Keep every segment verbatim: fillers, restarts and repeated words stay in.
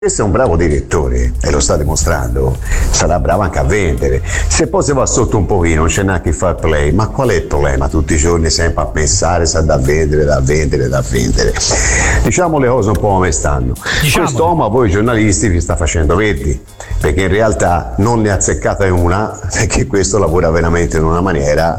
Questo è un bravo direttore e lo sta dimostrando, sarà bravo anche a vendere. Se poi si va sotto un pochino, non c'è neanche far play, ma qual è il problema? Tutti i giorni sempre a pensare, sa da vendere, da vendere, da vendere. Diciamo le cose un po' come stanno. Diciamo. Quest'uomo a voi giornalisti vi sta facendo verdi, perché in realtà non ne ha azzeccata una, perché questo lavora veramente in una maniera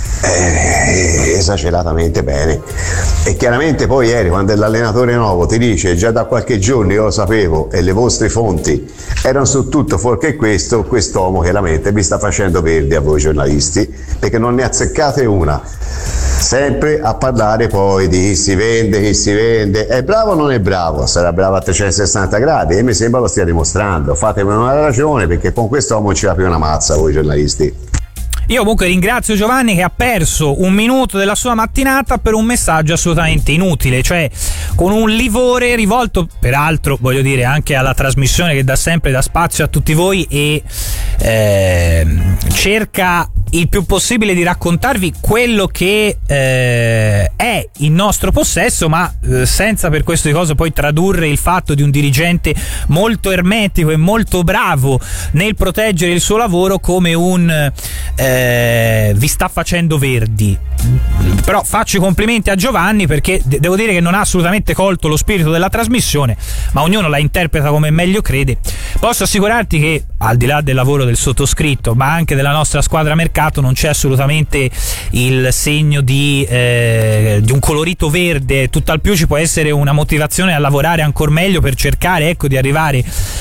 eh, esageratamente bene. E chiaramente poi ieri quando l'allenatore nuovo ti dice già da qualche giorno io lo sapevo e le vostre fonti erano su tutto fuorché questo, quest'uomo chiaramente vi sta facendo verdi a voi giornalisti, perché non ne azzeccate una, sempre a parlare poi di chi si vende, chi si vende, è bravo o non è bravo, sarà bravo a trecentosessanta gradi e mi sembra lo stia dimostrando. Fatemi una ragione, perché con quest'uomo non ce l'ha più una mazza voi giornalisti. Io comunque ringrazio Giovanni che ha perso un minuto della sua mattinata per un messaggio assolutamente inutile, cioè con un livore rivolto peraltro, voglio dire, anche alla trasmissione che da sempre dà spazio a tutti voi e eh, cerca il più possibile di raccontarvi quello che eh, è in nostro possesso, ma eh, senza per questo di cosa poi tradurre il fatto di un dirigente molto ermetico e molto bravo nel proteggere il suo lavoro come un eh, vi sta facendo verdi. Però faccio i complimenti a Giovanni, perché de- devo dire che non ha assolutamente colto lo spirito della trasmissione, ma ognuno la interpreta come meglio crede. Posso assicurarti che al di là del lavoro del sottoscritto, ma anche della nostra squadra mercato, non c'è assolutamente il segno di, eh, di un colorito verde, tutt'al più ci può essere una motivazione a lavorare ancora meglio per cercare, ecco, di arrivare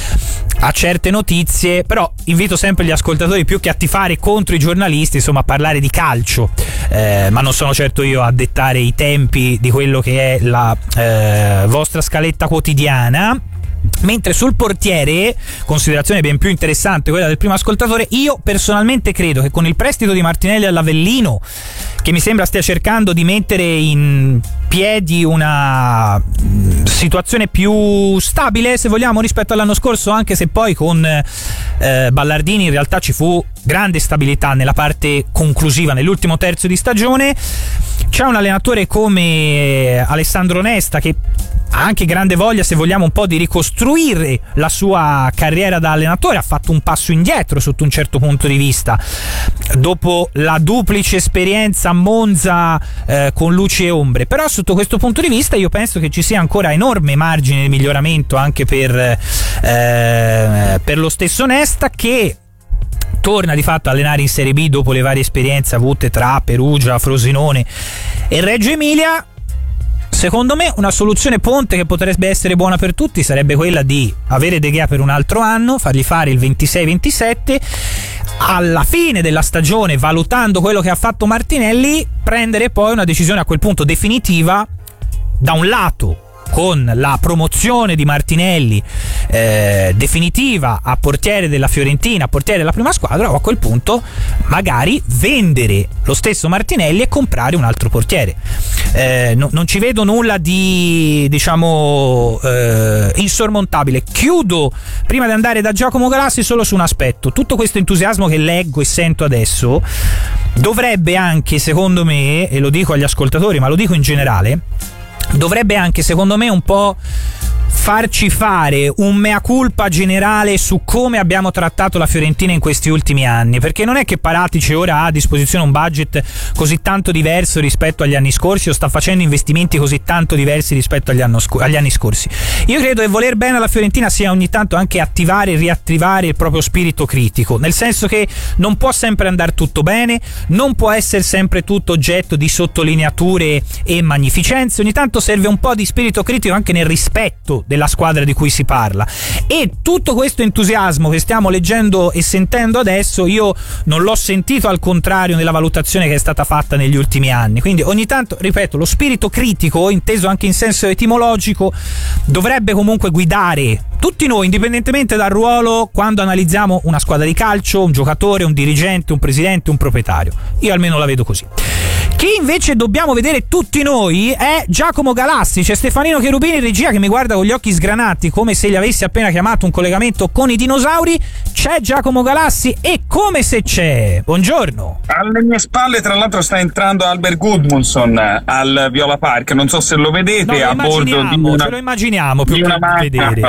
a certe notizie. Però invito sempre gli ascoltatori, più che a tifare contro i giornalisti, insomma a parlare di calcio, eh, ma non sono certo io a dettare i tempi di quello che è la eh, vostra scaletta quotidiana. Mentre sul portiere, considerazione ben più interessante quella del primo ascoltatore, io personalmente credo che con il prestito di Martinelli all'Avellino, che mi sembra stia cercando di mettere in piedi una situazione più stabile, se vogliamo, rispetto all'anno scorso, anche se poi con eh, Ballardini in realtà ci fu grande stabilità nella parte conclusiva, nell'ultimo terzo di stagione. C'è un allenatore come Alessandro Nesta che ha anche grande voglia, se vogliamo, un po' di ricostruire la sua carriera da allenatore, ha fatto un passo indietro sotto un certo punto di vista dopo la duplice esperienza a Monza eh, con luci e ombre. Però sotto questo punto di vista io penso che ci sia ancora enorme margine di miglioramento anche per, eh, per lo stesso Nesta, che torna di fatto a allenare in Serie B dopo le varie esperienze avute tra Perugia, Frosinone e Reggio Emilia. Secondo me una soluzione ponte che potrebbe essere buona per tutti sarebbe quella di avere De Gea per un altro anno, fargli fare il ventisei ventisette, alla fine della stagione, valutando quello che ha fatto Martinelli, prendere poi una decisione a quel punto definitiva, da un lato con la promozione di Martinelli eh, definitiva a portiere della Fiorentina, a portiere della prima squadra, o a quel punto magari vendere lo stesso Martinelli e comprare un altro portiere. Eh, no, non ci vedo nulla di, diciamo, eh, insormontabile. Chiudo prima di andare da Giacomo Galassi solo su un aspetto: tutto questo entusiasmo che leggo e sento adesso dovrebbe anche, secondo me, e lo dico agli ascoltatori ma lo dico in generale, dovrebbe anche, secondo me, un po' farci fare un mea culpa generale su come abbiamo trattato la Fiorentina in questi ultimi anni, perché non è che Paratici ora ha a disposizione un budget così tanto diverso rispetto agli anni scorsi o sta facendo investimenti così tanto diversi rispetto agli, anno sc- agli anni scorsi. Io credo che voler bene alla Fiorentina sia ogni tanto anche attivare e riattivare il proprio spirito critico, nel senso che non può sempre andare tutto bene, non può essere sempre tutto oggetto di sottolineature e magnificenze, ogni tanto serve un po' di spirito critico anche nel rispetto della squadra di cui si parla. E tutto questo entusiasmo che stiamo leggendo e sentendo adesso io non l'ho sentito, al contrario, nella valutazione che è stata fatta negli ultimi anni. Quindi ogni tanto, ripeto, lo spirito critico, inteso anche in senso etimologico, dovrebbe comunque guidare tutti noi, indipendentemente dal ruolo, quando analizziamo una squadra di calcio, un giocatore, un dirigente, un presidente, un proprietario. Io almeno la vedo così. Chi invece dobbiamo vedere tutti noi è Giacomo Galassi. C'è Stefanino Cherubini in regia che mi guarda con gli occhi sgranati come se gli avessi appena chiamato un collegamento con i dinosauri. C'è Giacomo Galassi e come se c'è. Buongiorno. Alle mie spalle tra l'altro sta entrando Albert Gudmundsson al Viola Park, non so se lo vedete, no, lo a bordo di una, ce lo immaginiamo più di che una macchina, vedere. ve lo faccio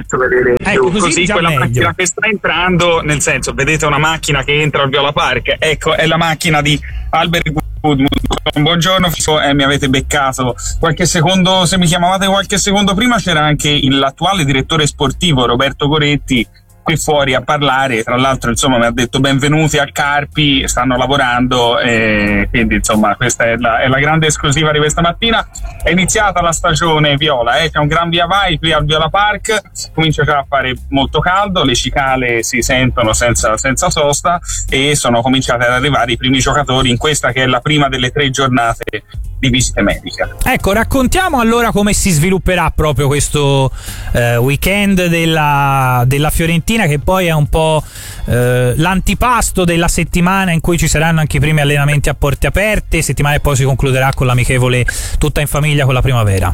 faccio vedere ecco, così, così quella meglio. macchina che sta entrando, nel senso, vedete una macchina che entra al Viola Park, ecco, è la macchina di Albert Gudmundsson. Buongiorno, eh, mi avete beccato qualche secondo, se mi chiamavate qualche secondo prima c'era anche il, l'attuale direttore sportivo Roberto Goretti qui fuori a parlare, tra l'altro insomma mi ha detto benvenuti a Carpi, stanno lavorando, e quindi insomma questa è la, è la grande esclusiva di questa mattina. È iniziata la stagione viola, eh? C'è un gran via vai qui al Viola Park, comincia già a fare molto caldo, le cicale si sentono senza, senza sosta e sono cominciati ad arrivare i primi giocatori in questa che è la prima delle tre giornate di visite mediche. Ecco, raccontiamo allora come si svilupperà proprio questo eh, weekend della, della Fiorentina, che poi è un po' eh, l'antipasto della settimana in cui ci saranno anche i primi allenamenti a porte aperte, settimana e poi si concluderà con l'amichevole tutta in famiglia con la primavera.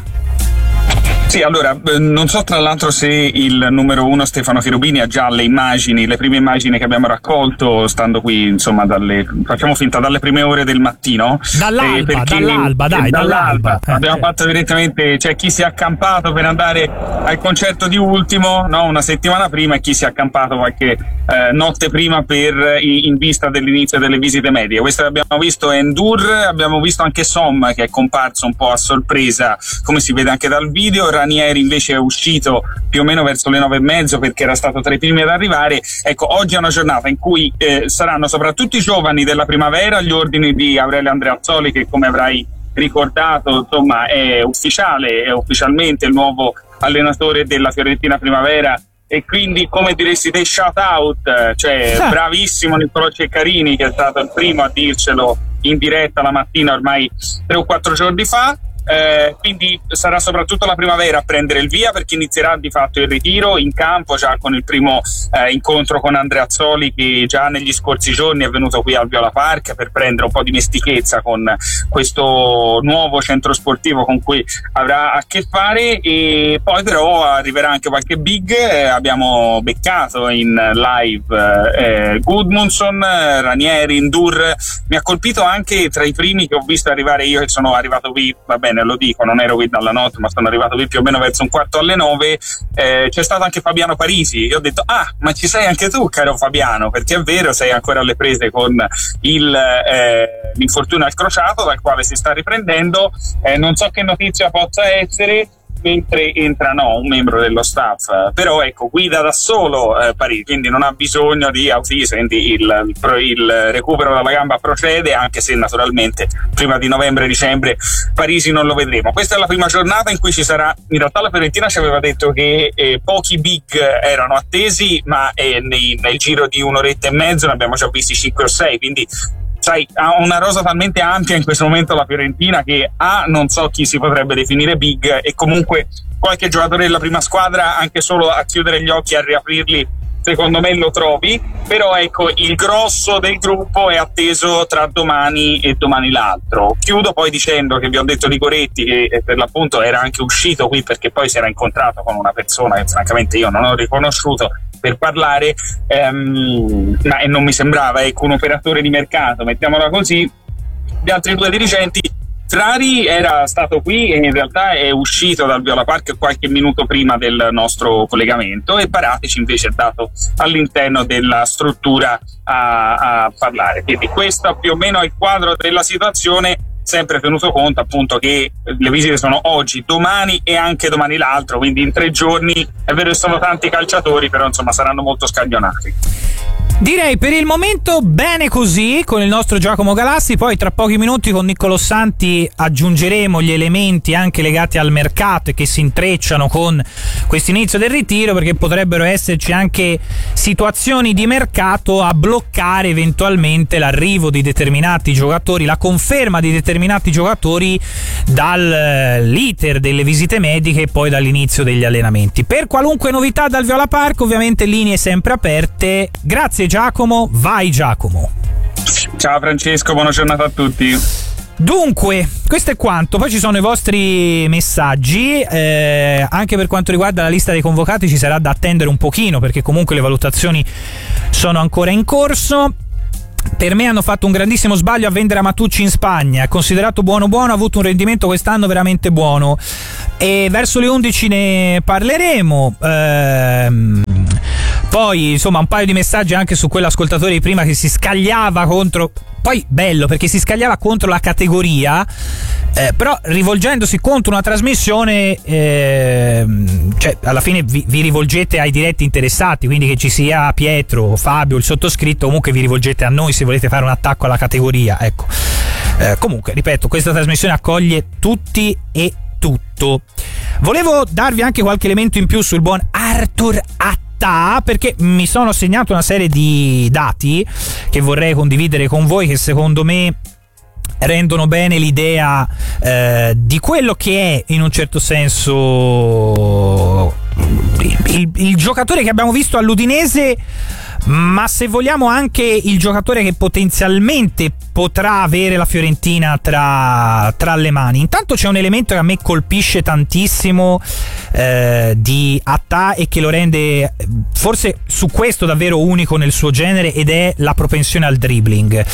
Sì, allora, non so tra l'altro se il numero uno Stefano Cherubini ha già le immagini, le prime immagini che abbiamo raccolto stando qui, insomma, dalle, facciamo finta, dalle prime ore del mattino. Dall'alba, eh, perché, dall'alba, dai, dall'alba. dall'alba. Abbiamo eh, fatto direttamente, cioè chi si è accampato per andare al concerto di Ultimo, no, una settimana prima, e chi si è accampato qualche eh, notte prima per in vista dell'inizio delle visite mediche. Questo che abbiamo visto è Endur, abbiamo visto anche Som che è comparso un po' a sorpresa, come si vede anche dal video. Ranieri invece è uscito più o meno verso le nove e mezzo perché era stato tra i primi ad arrivare. Ecco, oggi è una giornata in cui eh, saranno soprattutto i giovani della primavera agli ordini di Aurelio Andreazzoli, che come avrai ricordato insomma è ufficiale, è ufficialmente il nuovo allenatore della Fiorentina Primavera, e quindi come diresti dei shout out, cioè ah. bravissimo Niccolò Ceccarini, che è stato il primo a dircelo in diretta la mattina ormai tre o quattro giorni fa. Eh, quindi sarà soprattutto la primavera a prendere il via, perché inizierà di fatto il ritiro in campo già con il primo eh, incontro con Andreazzoli, che già negli scorsi giorni è venuto qui al Viola Park per prendere un po' di mestichezza con questo nuovo centro sportivo con cui avrà a che fare. E poi però arriverà anche qualche big, eh, abbiamo beccato in live eh, Gudmundsson, Ranieri, Endur. Mi ha colpito anche tra i primi che ho visto arrivare io, che sono arrivato qui, va bene, lo dico, non ero qui dalla notte ma sono arrivato qui più o meno verso un quarto alle nove, eh, c'è stato anche Fabiano Parisi. Io ho detto ah, ma ci sei anche tu caro Fabiano, perché è vero, sei ancora alle prese con il, eh, l'infortunio al crociato dal quale si sta riprendendo. Eh, non so che notizia possa essere, mentre entra no, un membro dello staff, però ecco, guida da solo eh, Parisi, quindi non ha bisogno di ausilio, quindi il, il, il recupero dalla gamba procede, anche se naturalmente prima di novembre-dicembre Parisi non lo vedremo. Questa è la prima giornata in cui ci sarà, in realtà la Fiorentina ci aveva detto che eh, pochi big erano attesi, ma eh, nei, nel giro di un'oretta e mezzo ne abbiamo già visti cinque o sei, quindi sai, ha una rosa talmente ampia in questo momento la Fiorentina che A, non so chi si potrebbe definire big, e comunque qualche giocatore della prima squadra, anche solo a chiudere gli occhi e a riaprirli, secondo me lo trovi. Però ecco, il grosso del gruppo è atteso tra domani e domani l'altro. Chiudo poi dicendo che vi ho detto di Goretti, che per l'appunto era anche uscito qui perché poi si era incontrato con una persona che francamente io non ho riconosciuto per parlare, ehm, ma e non mi sembrava ecco un operatore di mercato, mettiamola così. Gli altri due dirigenti, Frari era stato qui e in realtà è uscito dal Viola Park qualche minuto prima del nostro collegamento, e Paratici invece è andato all'interno della struttura a, a parlare. Quindi questo più o meno è il quadro della situazione, sempre tenuto conto appunto che le visite sono oggi, domani e anche domani l'altro, quindi in tre giorni. È vero che sono tanti calciatori, però insomma saranno molto scaglionati. Direi per il momento bene così con il nostro Giacomo Galassi. Poi tra pochi minuti con Niccolò Santi aggiungeremo gli elementi anche legati al mercato e che si intrecciano con questo inizio del ritiro, perché potrebbero esserci anche situazioni di mercato a bloccare eventualmente l'arrivo di determinati giocatori, la conferma di determinati giocatori dall'iter delle visite mediche e poi dall'inizio degli allenamenti. Per qualunque novità dal Viola Park, ovviamente linee sempre aperte. Grazie Giacomo, vai Giacomo. Ciao Francesco, buona giornata a tutti. Dunque, questo è quanto. Poi ci sono i vostri messaggi, eh, anche per quanto riguarda la lista dei convocati ci sarà da attendere un pochino, perché comunque le valutazioni sono ancora in corso. per me hanno fatto un grandissimo sbaglio a vendere Matucci in Spagna, considerato buono buono, ha avuto un rendimento quest'anno veramente buono. E verso le undici ne parleremo. Ehm, poi insomma un paio di messaggi anche su quell'ascoltatore di prima che si scagliava contro, poi bello perché si scagliava contro la categoria, eh, però rivolgendosi contro una trasmissione, eh, cioè alla fine vi, vi rivolgete ai diretti interessati, quindi che ci sia Pietro, Fabio, il sottoscritto, comunque vi rivolgete a noi se volete fare un attacco alla categoria, ecco. Eh, comunque ripeto, questa trasmissione accoglie tutti e tutto. Volevo darvi anche qualche elemento in più sul buon Arthur Attà, perché mi sono segnato una serie di dati che vorrei condividere con voi, che secondo me rendono bene l'idea eh, di quello che è in un certo senso il, il, il giocatore che abbiamo visto all'Udinese, ma se vogliamo anche il giocatore che potenzialmente potrà avere la Fiorentina tra, tra le mani. Intanto c'è un elemento che a me colpisce tantissimo eh, di Attà e che lo rende forse su questo davvero unico nel suo genere, ed è la propensione al dribbling.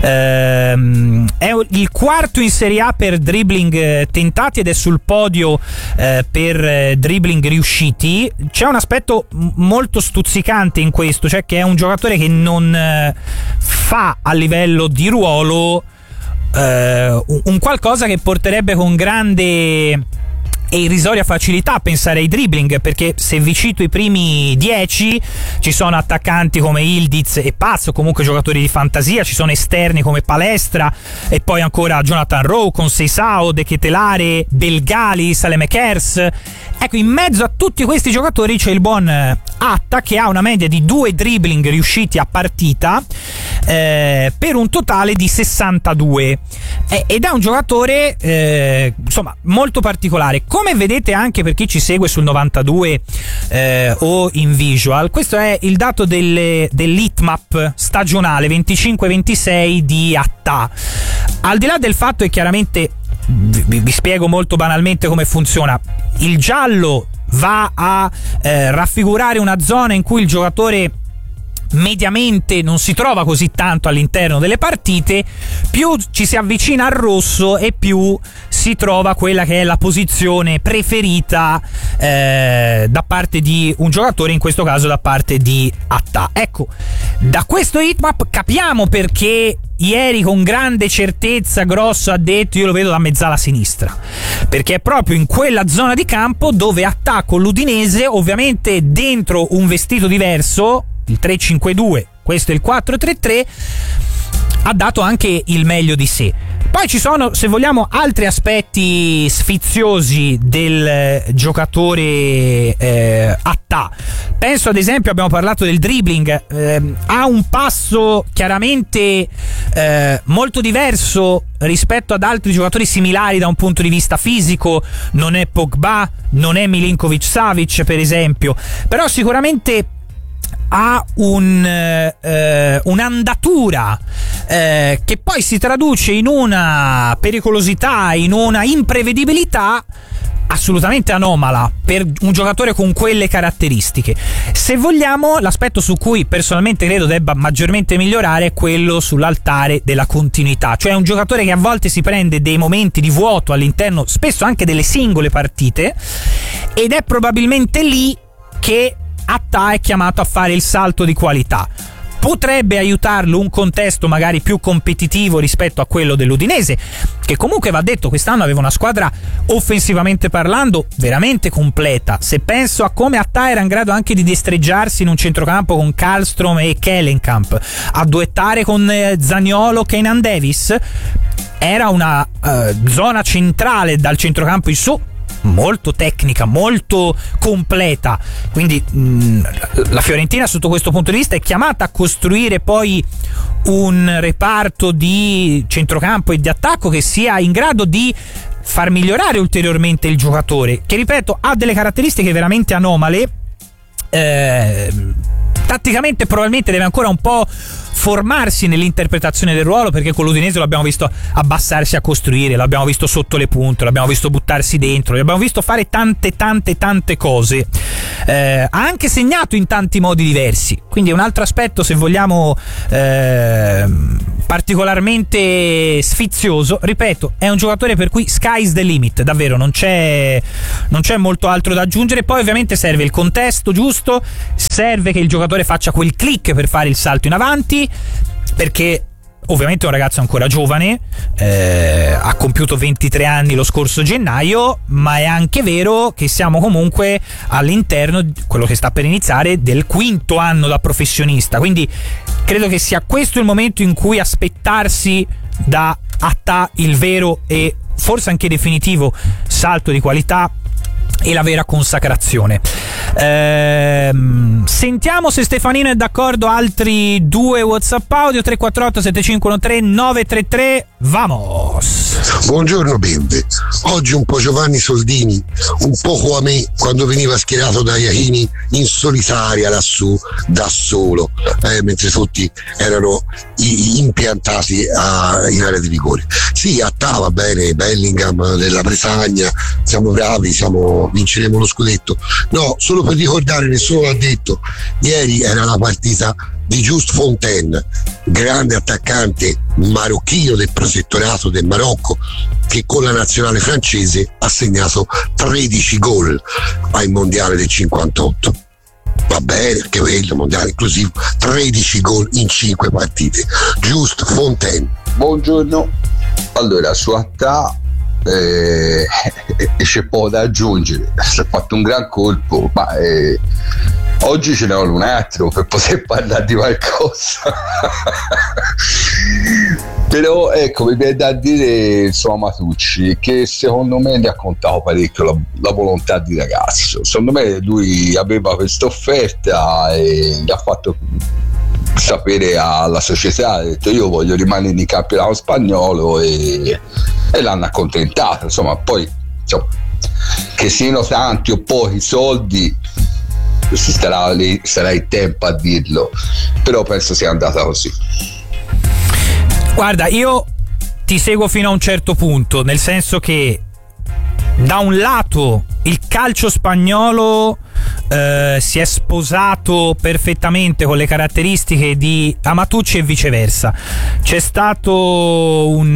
Ehm, è il quarto in Serie A per dribbling tentati ed è sul podio eh, per dribbling riusciti. C'è un aspetto molto stuzzicante in questo, cioè che è un giocatore che non eh, fa a livello di ruolo eh, un qualcosa che porterebbe con grande e irrisoria facilità a pensare ai dribbling, perché se vi cito i primi dieci ci sono attaccanti come Ildiz e Pazzo, comunque giocatori di fantasia, ci sono esterni come Palestra e poi ancora Jonathan Rowe con Seisao, De Ketelare, Belgali, Salemekers. Ecco, in mezzo a tutti questi giocatori c'è il buon Attà che ha una media di due dribbling riusciti a partita eh, per un totale di sessantadue eh, ed è un giocatore eh, insomma molto particolare, come vedete anche per chi ci segue sul novantadue eh, o in visual. Questo è il dato delle, dell'heatmap stagionale venticinque ventisei di Attà. Al di là del fatto che chiaramente vi, vi spiego molto banalmente come funziona, il giallo va a eh, raffigurare una zona in cui il giocatore mediamente non si trova così tanto all'interno delle partite, più ci si avvicina al rosso e più si trova quella che è la posizione preferita eh, da parte di un giocatore, in questo caso da parte di Attà. Ecco, da questo heatmap capiamo perché ieri con grande certezza Grosso ha detto io lo vedo da mezzala sinistra, perché è proprio in quella zona di campo dove Attà con l'Udinese, ovviamente dentro un vestito diverso, il tre cinque due, questo è il quattro tre tre, ha dato anche il meglio di sé. Poi ci sono, se vogliamo, altri aspetti sfiziosi del giocatore eh, Attà. Penso ad esempio, abbiamo parlato del dribbling, eh, ha un passo chiaramente eh, molto diverso rispetto ad altri giocatori similari da un punto di vista fisico. Non è Pogba, non è Milinkovic Savic per esempio, però sicuramente ha un, eh, un'andatura eh, che poi si traduce in una pericolosità, in una imprevedibilità assolutamente anomala per un giocatore con quelle caratteristiche. Se vogliamo, l'aspetto su cui personalmente credo debba maggiormente migliorare è quello sull'altare della continuità, cioè un giocatore che a volte si prende dei momenti di vuoto all'interno spesso anche delle singole partite, ed è probabilmente lì che Attà è chiamato a fare il salto di qualità. Potrebbe aiutarlo un contesto magari più competitivo rispetto a quello dell'Udinese, che comunque va detto quest'anno aveva una squadra offensivamente parlando veramente completa. Se penso a come Attà era in grado anche di destreggiarsi in un centrocampo con Karlstrom e Kellenkamp, a duettare con Zaniolo, Kenan Davis, era una uh, zona centrale dal centrocampo in su molto tecnica, molto completa. Quindi mh, la Fiorentina sotto questo punto di vista è chiamata a costruire poi un reparto di centrocampo e di attacco che sia in grado di far migliorare ulteriormente il giocatore, che ripeto ha delle caratteristiche veramente anomale. eh, tatticamente probabilmente deve ancora un po' formarsi nell'interpretazione del ruolo, perché con l'Udinese l'abbiamo visto abbassarsi a costruire, l'abbiamo visto sotto le punte, l'abbiamo visto buttarsi dentro, l'abbiamo visto fare tante tante tante cose, eh, ha anche segnato in tanti modi diversi, quindi è un altro aspetto, se vogliamo, eh, particolarmente sfizioso. Ripeto, è un giocatore per cui sky's the limit, davvero non c'è, non c'è molto altro da aggiungere. Poi ovviamente serve il contesto giusto, serve che il giocatore faccia quel click per fare il salto in avanti, perché ovviamente è un ragazzo ancora giovane, eh, ha compiuto ventitré anni lo scorso gennaio, ma è anche vero che siamo comunque all'interno di quello che sta per iniziare del quinto anno da professionista, quindi credo che sia questo il momento in cui aspettarsi da Attah il vero e forse anche definitivo salto di qualità e la vera consacrazione. Ehm, sentiamo se Stefanino è d'accordo. Altri due WhatsApp audio: tre quattro otto sette cinque uno tre nove tre tre. Vamos. Buongiorno bimbe, oggi un po' Giovanni Soldini, un po' come me quando veniva schierato da Iachini in solitaria lassù da solo, eh, mentre tutti erano i, impiantati a, in area di rigore. Sì, Attah va bene, Bellingham della Bretagna, siamo bravi, siamo, vinceremo lo scudetto. No, solo per ricordare, nessuno l'ha detto, ieri era la partita di Just Fontaine, grande attaccante marocchino del protettorato del Marocco, che con la nazionale francese ha segnato tredici gol al mondiale del cinquantotto. Va bene, anche quello, mondiale inclusivo, tredici gol in cinque partite. Just Fontaine. Buongiorno. Allora, su Attah eh, c'è poco da aggiungere, si è fatto un gran colpo, ma eh, oggi ce ne vuole un altro per poter parlare di qualcosa. Però ecco, mi viene da dire, insomma, Matucci, che secondo me gli ha contato parecchio la, la volontà di ragazzo. Secondo me lui aveva questa offerta e gli ha fatto sapere alla società, ha detto io voglio rimanere in campionato spagnolo, e, e l'hanno accontentato. Insomma, poi insomma, che siano tanti o pochi soldi si starà, lì, sarà il tempo a dirlo, però penso sia andata così. Guarda, io ti seguo fino a un certo punto, nel senso che da un lato il calcio spagnolo eh, si è sposato perfettamente con le caratteristiche di Amatucci e viceversa. C'è stato un,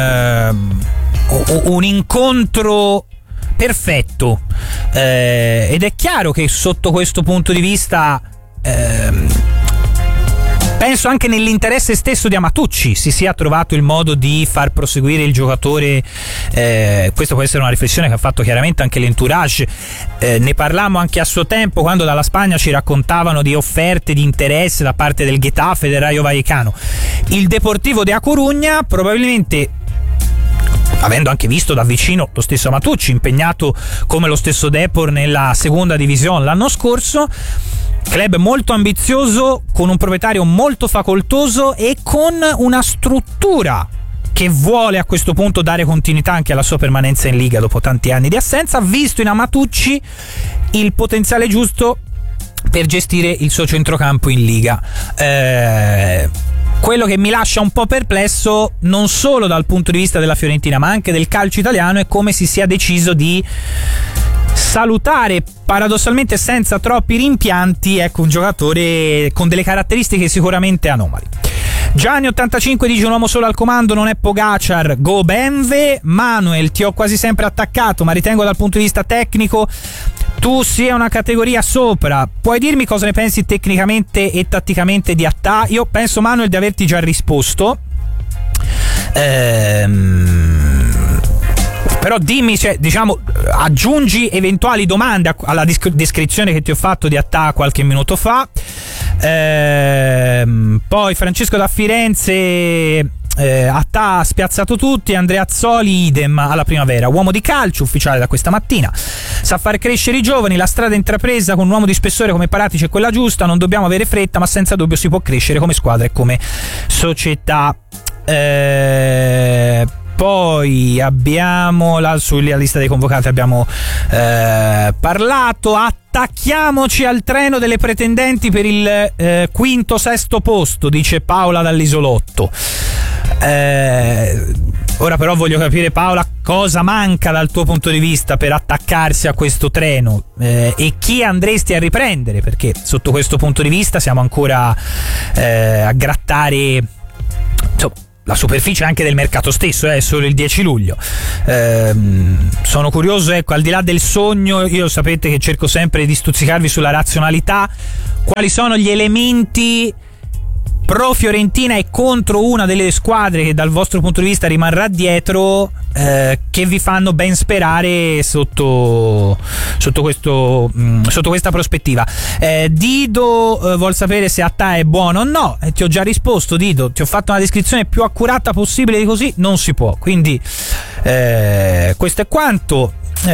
uh, un incontro perfetto, eh, ed è chiaro che sotto questo punto di vista eh, penso anche nell'interesse stesso di Amatucci si sia trovato il modo di far proseguire il giocatore. Eh, questo può essere una riflessione che ha fatto chiaramente anche l'entourage. Eh, ne parlammo anche a suo tempo quando dalla Spagna ci raccontavano di offerte di interesse da parte del Getafe e del Rayo Vallecano. Il Deportivo de A Coruña, probabilmente avendo anche visto da vicino lo stesso Amatucci impegnato come lo stesso Depor nella seconda divisione l'anno scorso, club molto ambizioso, con un proprietario molto facoltoso e con una struttura che vuole a questo punto dare continuità anche alla sua permanenza in Liga dopo tanti anni di assenza, visto in Amatucci il potenziale giusto per gestire il suo centrocampo in Liga. Eh, quello che mi lascia un po' perplesso, non solo dal punto di vista della Fiorentina ma anche del calcio italiano, è come si sia deciso di salutare paradossalmente senza troppi rimpianti, ecco, un giocatore con delle caratteristiche sicuramente anomali. Gianni ottantacinque dice: un uomo solo al comando non è Pogacar, go Benve. Manuel: ti ho quasi sempre attaccato ma ritengo dal punto di vista tecnico tu sia una categoria sopra. Puoi dirmi cosa ne pensi tecnicamente e tatticamente di Attah? Io penso, Manuel, di averti già risposto. Ehm Però dimmi, cioè, diciamo, aggiungi eventuali domande alla disc- descrizione che ti ho fatto di Attah qualche minuto fa. Ehm, poi Francesco da Firenze: eh, Attah ha spiazzato tutti. Andrea Azzoli idem alla primavera, uomo di calcio ufficiale da questa mattina, sa far crescere i giovani, la strada intrapresa con un uomo di spessore come Paratici è quella giusta, non dobbiamo avere fretta ma senza dubbio si può crescere come squadra e come società. Eh, poi abbiamo la, sulla lista dei convocati abbiamo eh, parlato. Attacchiamoci al treno delle pretendenti per il eh, quinto sesto posto, dice Paola dall'Isolotto. Eh, ora però voglio capire, Paola, cosa manca dal tuo punto di vista per attaccarsi a questo treno eh, e chi andresti a riprendere, perché sotto questo punto di vista siamo ancora eh, a grattare, insomma, la superficie anche del mercato stesso, è eh, solo il dieci luglio. Ehm, sono curioso, ecco, al di là del sogno, io sapete che cerco sempre di stuzzicarvi sulla razionalità, quali sono gli elementi pro Fiorentina e contro una delle squadre che dal vostro punto di vista rimarrà dietro, eh, che vi fanno ben sperare sotto sotto questo mh, sotto questa prospettiva. eh, Dido eh, vuol sapere se Attà è buono o no, eh, ti ho già risposto, Dido, ti ho fatto una descrizione più accurata possibile di così, non si può, quindi eh, questo è quanto.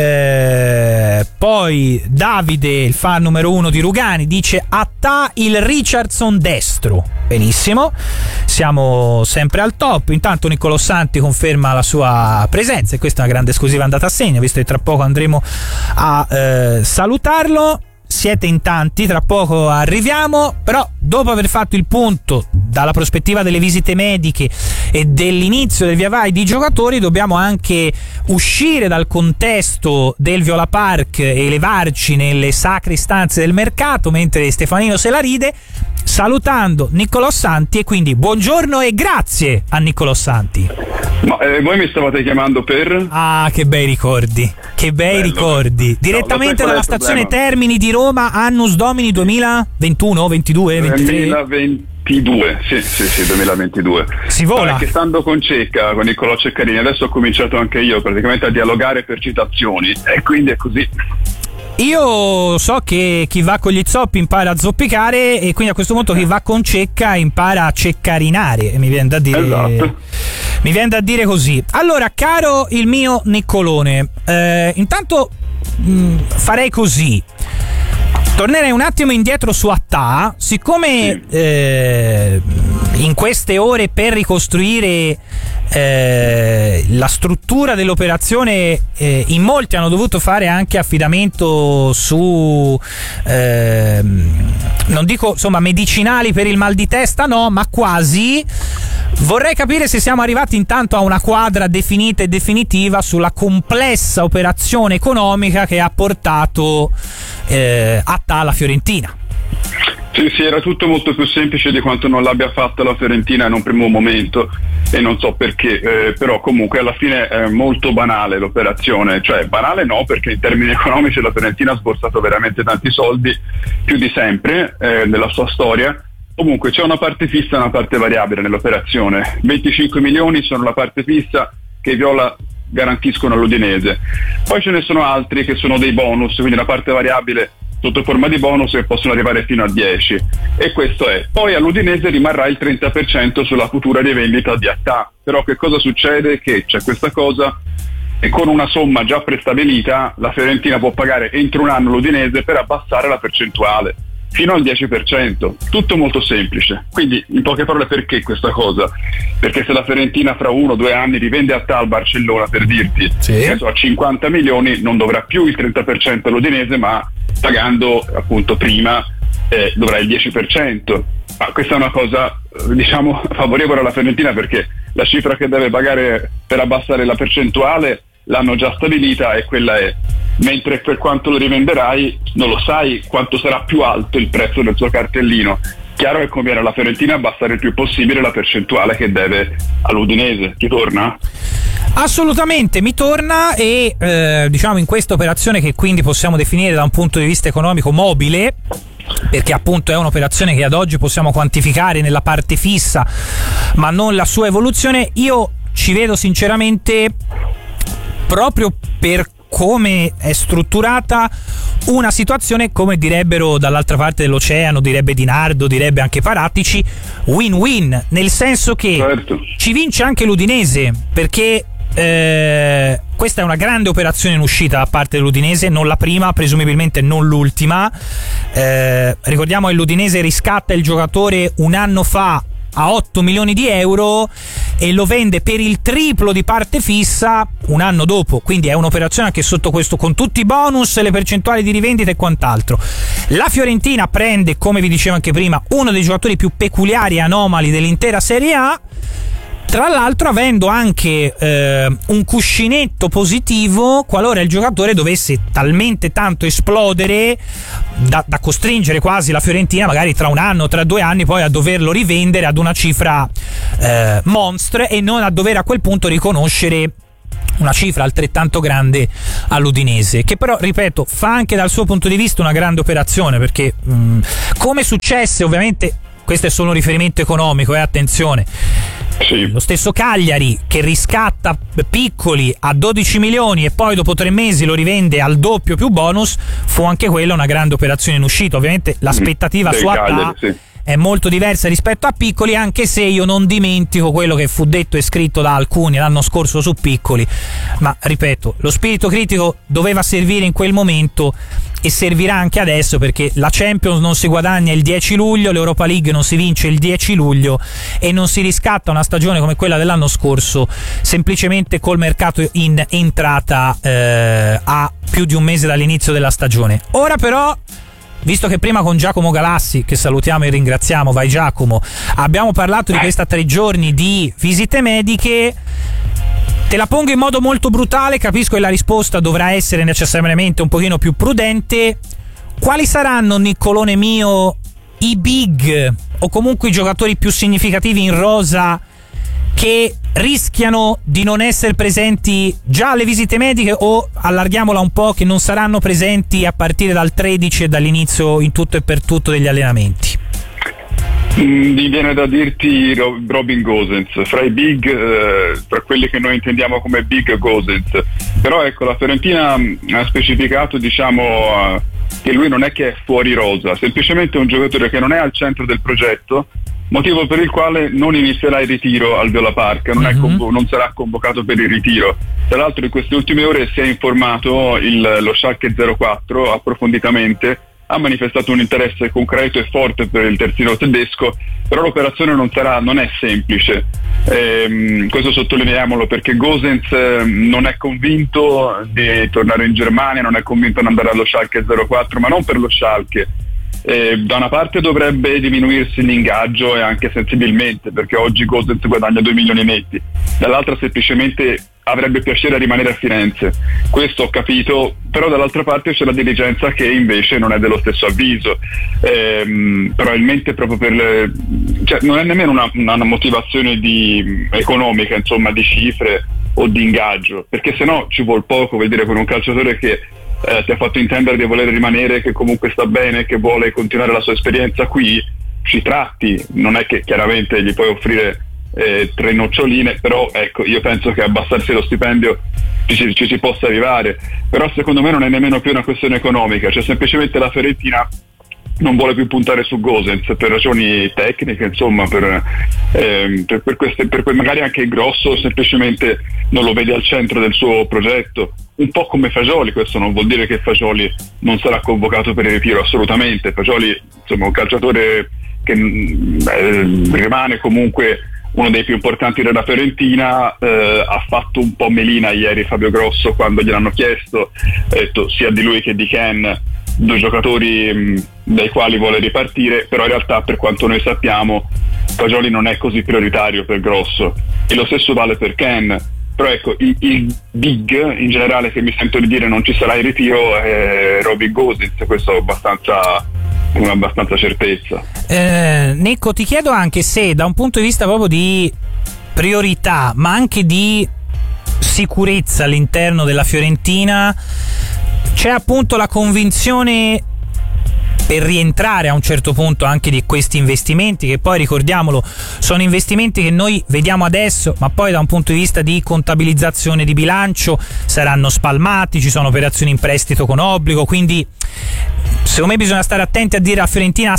Eh, poi Davide, il fan numero uno di Rugani, dice Attà il Richardson destro. Benissimo, siamo sempre al top. Intanto Niccolò Santi conferma la sua presenza e questa è una grande esclusiva andata a segno, visto che tra poco andremo a eh, salutarlo. Siete in tanti, tra poco arriviamo, però dopo aver fatto il punto dalla prospettiva delle visite mediche e dell'inizio del via vai di giocatori, dobbiamo anche uscire dal contesto del Viola Park e elevarci nelle sacre stanze del mercato, mentre Stefanino se la ride, salutando Niccolò Santi, e quindi buongiorno e grazie a Niccolò Santi. Ma eh, voi mi stavate chiamando per? Ah, che bei ricordi, che bei Bello. ricordi. Direttamente no, dalla stazione Termini di Roma, Annus Domini duemilaventuno, ventidue, ventitré duemilaventidue, sì, sì, sì, duemilaventidue. Si vola. No, che stando con Cecca, con Niccolò Ceccarini, adesso ho cominciato anche io praticamente a dialogare per citazioni, e quindi è così. Io so che chi va con gli zoppi impara a zoppicare, e quindi a questo punto chi va con Cecca impara a ceccarinare, mi viene da dire. Esatto. Mi viene da dire così. Allora, caro il mio Niccolone, eh, intanto mh, farei così. Tornerei un attimo indietro su Attà, siccome sì. eh, in queste ore per ricostruire eh, la struttura dell'operazione eh, in molti hanno dovuto fare anche affidamento su eh, non dico insomma medicinali per il mal di testa, no, ma quasi. Vorrei capire se siamo arrivati intanto a una quadra definita e definitiva sulla complessa operazione economica che ha portato eh, Attà alla Fiorentina. Sì, sì, era tutto molto più semplice di quanto non l'abbia fatto la Fiorentina in un primo momento, e non so perché, eh, però comunque alla fine è molto banale l'operazione, cioè banale no, perché in termini economici la Fiorentina ha sborsato veramente tanti soldi, più di sempre eh, nella sua storia. Comunque c'è una parte fissa e una parte variabile nell'operazione. venticinque milioni sono la parte fissa che i Viola garantiscono all'Udinese, poi ce ne sono altri che sono dei bonus, quindi la parte variabile sotto forma di bonus che possono arrivare fino a dieci, e questo è. Poi all'Udinese rimarrà il trenta per cento sulla futura rivendita di Attà, però che cosa succede? Che c'è questa cosa, e con una somma già prestabilita la Fiorentina può pagare entro un anno l'Udinese per abbassare la percentuale fino al dieci per cento, tutto molto semplice. Quindi in poche parole, perché questa cosa? Perché se la Fiorentina fra uno o due anni rivende Attà al Barcellona, per dirti, sì, che so, a cinquanta milioni, non dovrà più il trenta per cento all'Udinese, ma pagando appunto prima eh, dovrà il dieci per cento. Ma questa è una cosa diciamo favorevole alla Fiorentina, perché la cifra che deve pagare per abbassare la percentuale l'hanno già stabilita e quella è, mentre per quanto lo rivenderai non lo sai quanto sarà più alto il prezzo del suo cartellino. Chiaro che conviene alla Fiorentina abbassare il più possibile la percentuale che deve all'Udinese. Ti torna? Assolutamente mi torna, e eh, diciamo in questa operazione, che quindi possiamo definire da un punto di vista economico mobile, perché appunto è un'operazione che ad oggi possiamo quantificare nella parte fissa ma non la sua evoluzione, io ci vedo sinceramente, proprio per come è strutturata, una situazione, come direbbero dall'altra parte dell'oceano, direbbe Di Nardo, direbbe anche Parattici, win-win, nel senso che certo, ci vince anche l'Udinese, perché eh, questa è una grande operazione in uscita da parte dell'Udinese, non la prima, presumibilmente non l'ultima. Eh, ricordiamo che l'Udinese riscatta il giocatore un anno fa a otto milioni di euro, e lo vende per il triplo di parte fissa un anno dopo, quindi è un'operazione anche sotto questo, con tutti i bonus, le percentuali di rivendita e quant'altro. La Fiorentina prende, come vi dicevo anche prima, uno dei giocatori più peculiari e anomali dell'intera Serie A, tra l'altro avendo anche eh, un cuscinetto positivo qualora il giocatore dovesse talmente tanto esplodere da, da costringere quasi la Fiorentina magari tra un anno, tra due anni poi a doverlo rivendere ad una cifra eh, monstre e non a dover a quel punto riconoscere una cifra altrettanto grande all'Udinese, che però, ripeto, fa anche dal suo punto di vista una grande operazione, perché mh, come successe, ovviamente questo è solo un riferimento economico, eh, attenzione. Sì. Lo stesso Cagliari che riscatta Piccoli a dodici milioni e poi dopo tre mesi lo rivende al doppio più bonus, fu anche quella una grande operazione in uscita. Ovviamente l'aspettativa mm, su Attà sì. è molto diversa rispetto a Piccoli, anche se io non dimentico quello che fu detto e scritto da alcuni l'anno scorso su Piccoli, ma ripeto, lo spirito critico doveva servire in quel momento e servirà anche adesso, perché la Champions non si guadagna il dieci luglio, l'Europa League non si vince il dieci luglio e non si riscatta una stagione come quella dell'anno scorso semplicemente col mercato in entrata eh, a più di un mese dall'inizio della stagione. Ora però, visto che prima con Giacomo Galassi, che salutiamo e ringraziamo, vai Giacomo, abbiamo parlato di questa tre giorni di visite mediche, te la pongo in modo molto brutale, capisco che la risposta dovrà essere necessariamente un pochino più prudente. Quali saranno, Niccolone mio, i big o comunque i giocatori più significativi in rosa che rischiano di non essere presenti già alle visite mediche, o allarghiamola un po', che non saranno presenti a partire dal tredici e dall'inizio in tutto e per tutto degli allenamenti? Mi viene da dirti Robin Gosens, fra i big, eh, fra quelli che noi intendiamo come big Gosens, però ecco, la Fiorentina ha specificato, diciamo, uh, che lui non è che è fuori rosa, semplicemente un giocatore che non è al centro del progetto, motivo per il quale non inizierà il ritiro al Viola Park, non, è convo- non sarà convocato per il ritiro. Tra l'altro in queste ultime ore si è informato il, lo Schalke zero quattro approfonditamente, ha manifestato un interesse concreto e forte per il terzino tedesco, però l'operazione non sarà, non è semplice. Ehm, questo sottolineiamolo, perché Gosens non è convinto di tornare in Germania, non è convinto di andare allo Schalke zero quattro, ma non per lo Schalke. Eh, da una parte dovrebbe diminuirsi l'ingaggio e anche sensibilmente, perché oggi Gosens guadagna due milioni netti, dall'altra semplicemente avrebbe piacere a rimanere a Firenze, questo ho capito, però dall'altra parte c'è la dirigenza che invece non è dello stesso avviso, ehm, probabilmente proprio per le, cioè non è nemmeno una, una motivazione di, economica, insomma, di cifre o di ingaggio, perché sennò ci vuol poco, vuol dire, con un calciatore che Eh, ti ha fatto intendere di voler rimanere, che comunque sta bene, che vuole continuare la sua esperienza qui, ci tratti, non è che chiaramente gli puoi offrire eh, tre noccioline, però ecco, io penso che abbassarsi lo stipendio ci, ci, ci si possa arrivare, però secondo me non è nemmeno più una questione economica, cioè semplicemente la Fiorentina non vuole più puntare su Gosens per ragioni tecniche, insomma, per, ehm, per, per, queste, per magari anche il grosso semplicemente non lo vede al centro del suo progetto, un po' come Fagioli. Questo non vuol dire che Fagioli non sarà convocato per il ritiro, assolutamente. Fagioli, insomma, un calciatore che eh, rimane comunque uno dei più importanti della Fiorentina, eh, ha fatto un po' melina ieri Fabio Grosso quando gliel'hanno chiesto, ha detto sia di lui che di Ken, due giocatori mh, dai quali vuole ripartire, però in realtà per quanto noi sappiamo Fagioli non è così prioritario per Grosso, e lo stesso vale per Ken. Però ecco, il, il big in generale che mi sento di dire non ci sarà il ritiro è Robin Gosens, questo è abbastanza, con abbastanza certezza. eh, Nicco, ti chiedo anche se da un punto di vista proprio di priorità, ma anche di sicurezza all'interno della Fiorentina, c'è appunto la convinzione per rientrare a un certo punto anche di questi investimenti, che poi, ricordiamolo, sono investimenti che noi vediamo adesso, ma poi da un punto di vista di contabilizzazione di bilancio saranno spalmati, ci sono operazioni in prestito con obbligo, quindi secondo me bisogna stare attenti a dire la Fiorentina ha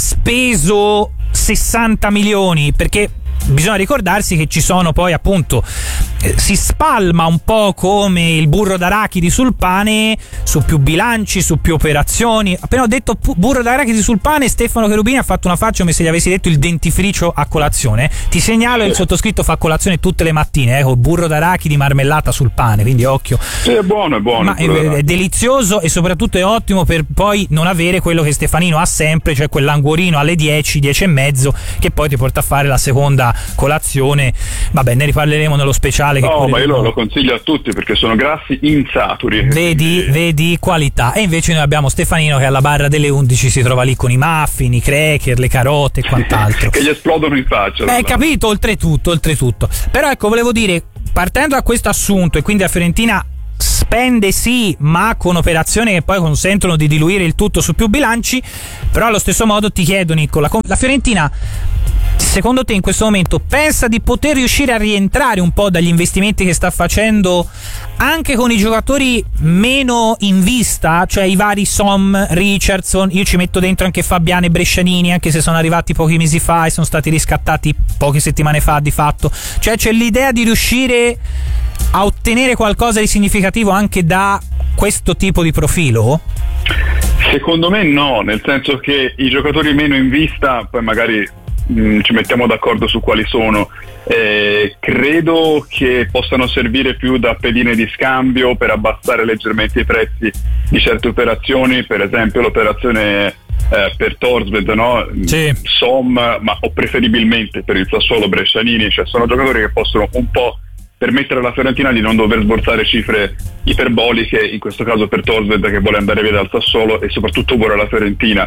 speso sessanta milioni, perché bisogna ricordarsi che ci sono poi appunto eh, si spalma un po' come il burro d'arachidi sul pane, su più bilanci, su più operazioni. Appena ho detto pu- burro d'arachidi sul pane, Stefano Cherubini ha fatto una faccia come se gli avessi detto il dentifricio a colazione. Ti segnalo, il sottoscritto fa colazione tutte le mattine, eh, con burro d'arachidi, marmellata sul pane, quindi occhio. Sì, è buono, è buono. Ma è, è delizioso e soprattutto è ottimo per poi non avere quello che Stefanino ha sempre, cioè quell'anguorino alle dieci, dieci e mezzo, che poi ti porta a fare la seconda colazione. Vabbè, ne riparleremo nello speciale. Che no, ma io lo, del... lo consiglio a tutti perché sono grassi insaturi. Vedi, vedi qualità. E invece noi abbiamo Stefanino che alla barra delle undici si trova lì con i muffin, i cracker, le carote e quant'altro. Che gli esplodono in faccia. Eh, capito, oltretutto, oltretutto. Però ecco, volevo dire, partendo da questo assunto, e quindi la Fiorentina spende sì, ma con operazioni che poi consentono di diluire il tutto su più bilanci, però allo stesso modo ti chiedo, Nicola, la Fiorentina secondo te in questo momento pensa di poter riuscire a rientrare un po' dagli investimenti che sta facendo anche con i giocatori meno in vista, cioè i vari Som, Richardson, io ci metto dentro anche Fabiano e Brescianini, anche se sono arrivati pochi mesi fa e sono stati riscattati poche settimane fa di fatto, cioè c'è l'idea di riuscire a ottenere qualcosa di significativo anche da questo tipo di profilo? Secondo me no, nel senso che i giocatori meno in vista, poi magari mh, ci mettiamo d'accordo su quali sono, eh, credo che possano servire più da pedine di scambio per abbassare leggermente i prezzi di certe operazioni, per esempio l'operazione eh, per Thorstvedt, no? Sì. Som, ma o preferibilmente per il Sassuolo Brescianini, cioè sono giocatori che possono un po' permettere alla Fiorentina di non dover sborsare cifre iperboliche, in questo caso per Thorstvedt che vuole andare via dal Sassuolo e soprattutto vuole la Fiorentina.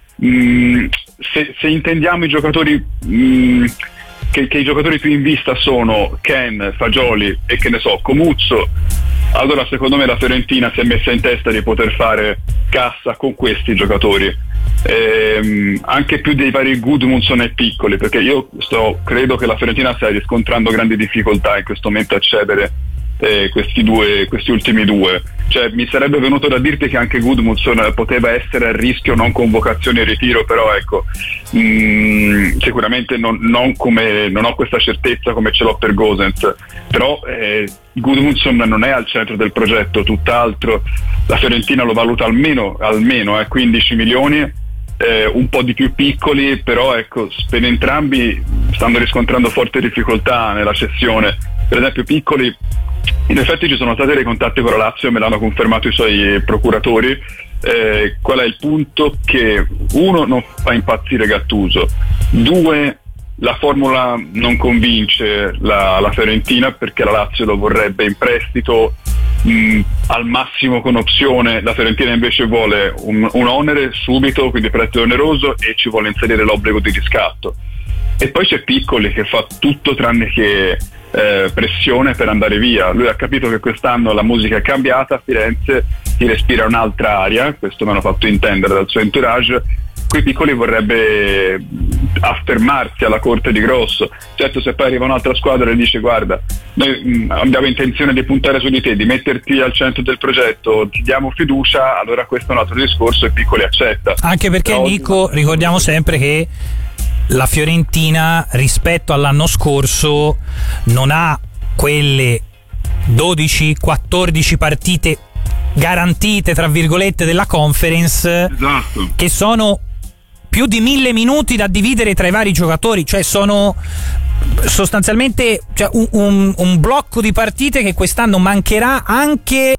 Mm, se, se intendiamo i giocatori mm, che, che i giocatori più in vista sono Ken, Fagioli e che ne so, Comuzzo, allora secondo me la Fiorentina si è messa in testa di poter fare cassa con questi giocatori. Ehm, anche più dei vari Gudmundsson e Piccoli, perché io sto, credo che la Fiorentina stia riscontrando grandi difficoltà in questo momento a cedere eh, questi due, questi ultimi due, cioè mi sarebbe venuto da dirti che anche Gudmundsson poteva essere a rischio non convocazione e ritiro, però ecco mh, sicuramente non, non, come, non ho questa certezza come ce l'ho per Gosens, però eh, Gudmundsson non è al centro del progetto, tutt'altro. La Fiorentina lo valuta almeno, almeno eh, quindici milioni, eh, un po' di più piccoli, però ecco, per entrambi stanno riscontrando forti difficoltà nella cessione. Per esempio Piccoli, in effetti ci sono stati dei contatti con la Lazio, me l'hanno confermato i suoi procuratori. Eh, qual è il punto? Che uno, non fa impazzire Gattuso, due, la formula non convince la, la Fiorentina perché la Lazio lo vorrebbe in prestito, mh, al massimo con opzione, la Fiorentina invece vuole un, un onere subito, quindi prestito oneroso, e ci vuole inserire l'obbligo di riscatto. E poi c'è Piccoli che fa tutto tranne che eh, pressione per andare via. Lui ha capito che quest'anno la musica è cambiata, a Firenze si respira un'altra aria, questo mi hanno fatto intendere dal suo entourage. Qui Piccoli vorrebbe affermarsi alla corte di Grosso. Certo, se poi arriva un'altra squadra e dice guarda, noi mh, abbiamo intenzione di puntare su di te, di metterti al centro del progetto, ti diamo fiducia, allora questo è un altro discorso e Piccoli accetta. Anche perché Però, Nico, ricordiamo sempre che la Fiorentina rispetto all'anno scorso non ha quelle dodici quattordici partite garantite tra virgolette della Conference, esatto, che sono più di mille minuti da dividere tra i vari giocatori, cioè sono sostanzialmente cioè un, un, un blocco di partite che quest'anno mancherà anche,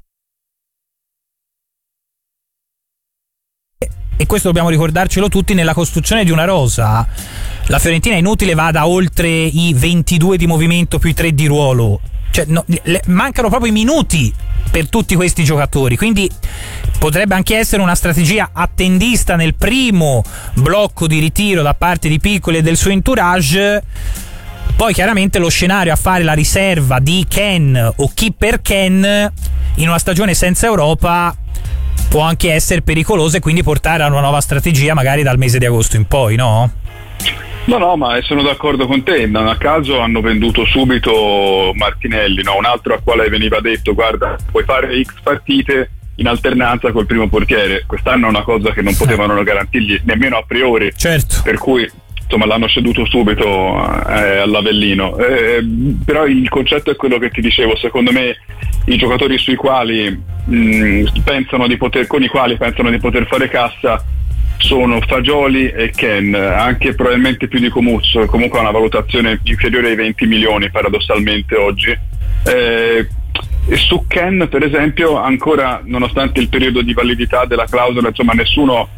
e questo dobbiamo ricordarcelo tutti, nella costruzione di una rosa. La Fiorentina è inutile vada oltre i ventidue di movimento più i tre di ruolo, cioè no, le, mancano proprio i minuti per tutti questi giocatori, quindi potrebbe anche essere una strategia attendista nel primo blocco di ritiro da parte di Piccoli e del suo entourage. Poi chiaramente lo scenario a fare la riserva di Ken o chi per Ken in una stagione senza Europa può anche essere pericoloso e quindi portare a una nuova strategia magari dal mese di agosto in poi, no? No, no, ma sono d'accordo con te. Non a caso hanno venduto subito Martinelli, no? Un altro al quale veniva detto guarda, puoi fare X partite in alternanza col primo portiere. Quest'anno è una cosa che non potevano garantirgli nemmeno a priori, certo. Per cui insomma l'hanno ceduto subito eh, all'Avellino, eh, però il concetto è quello che ti dicevo. Secondo me i giocatori sui quali mh, pensano di poter con i quali pensano di poter fare cassa sono Fagioli e Ken, anche probabilmente più di Comuzzo, che comunque ha una valutazione inferiore ai venti milioni paradossalmente oggi. Eh, e su Ken per esempio ancora, nonostante il periodo di validità della clausola, insomma nessuno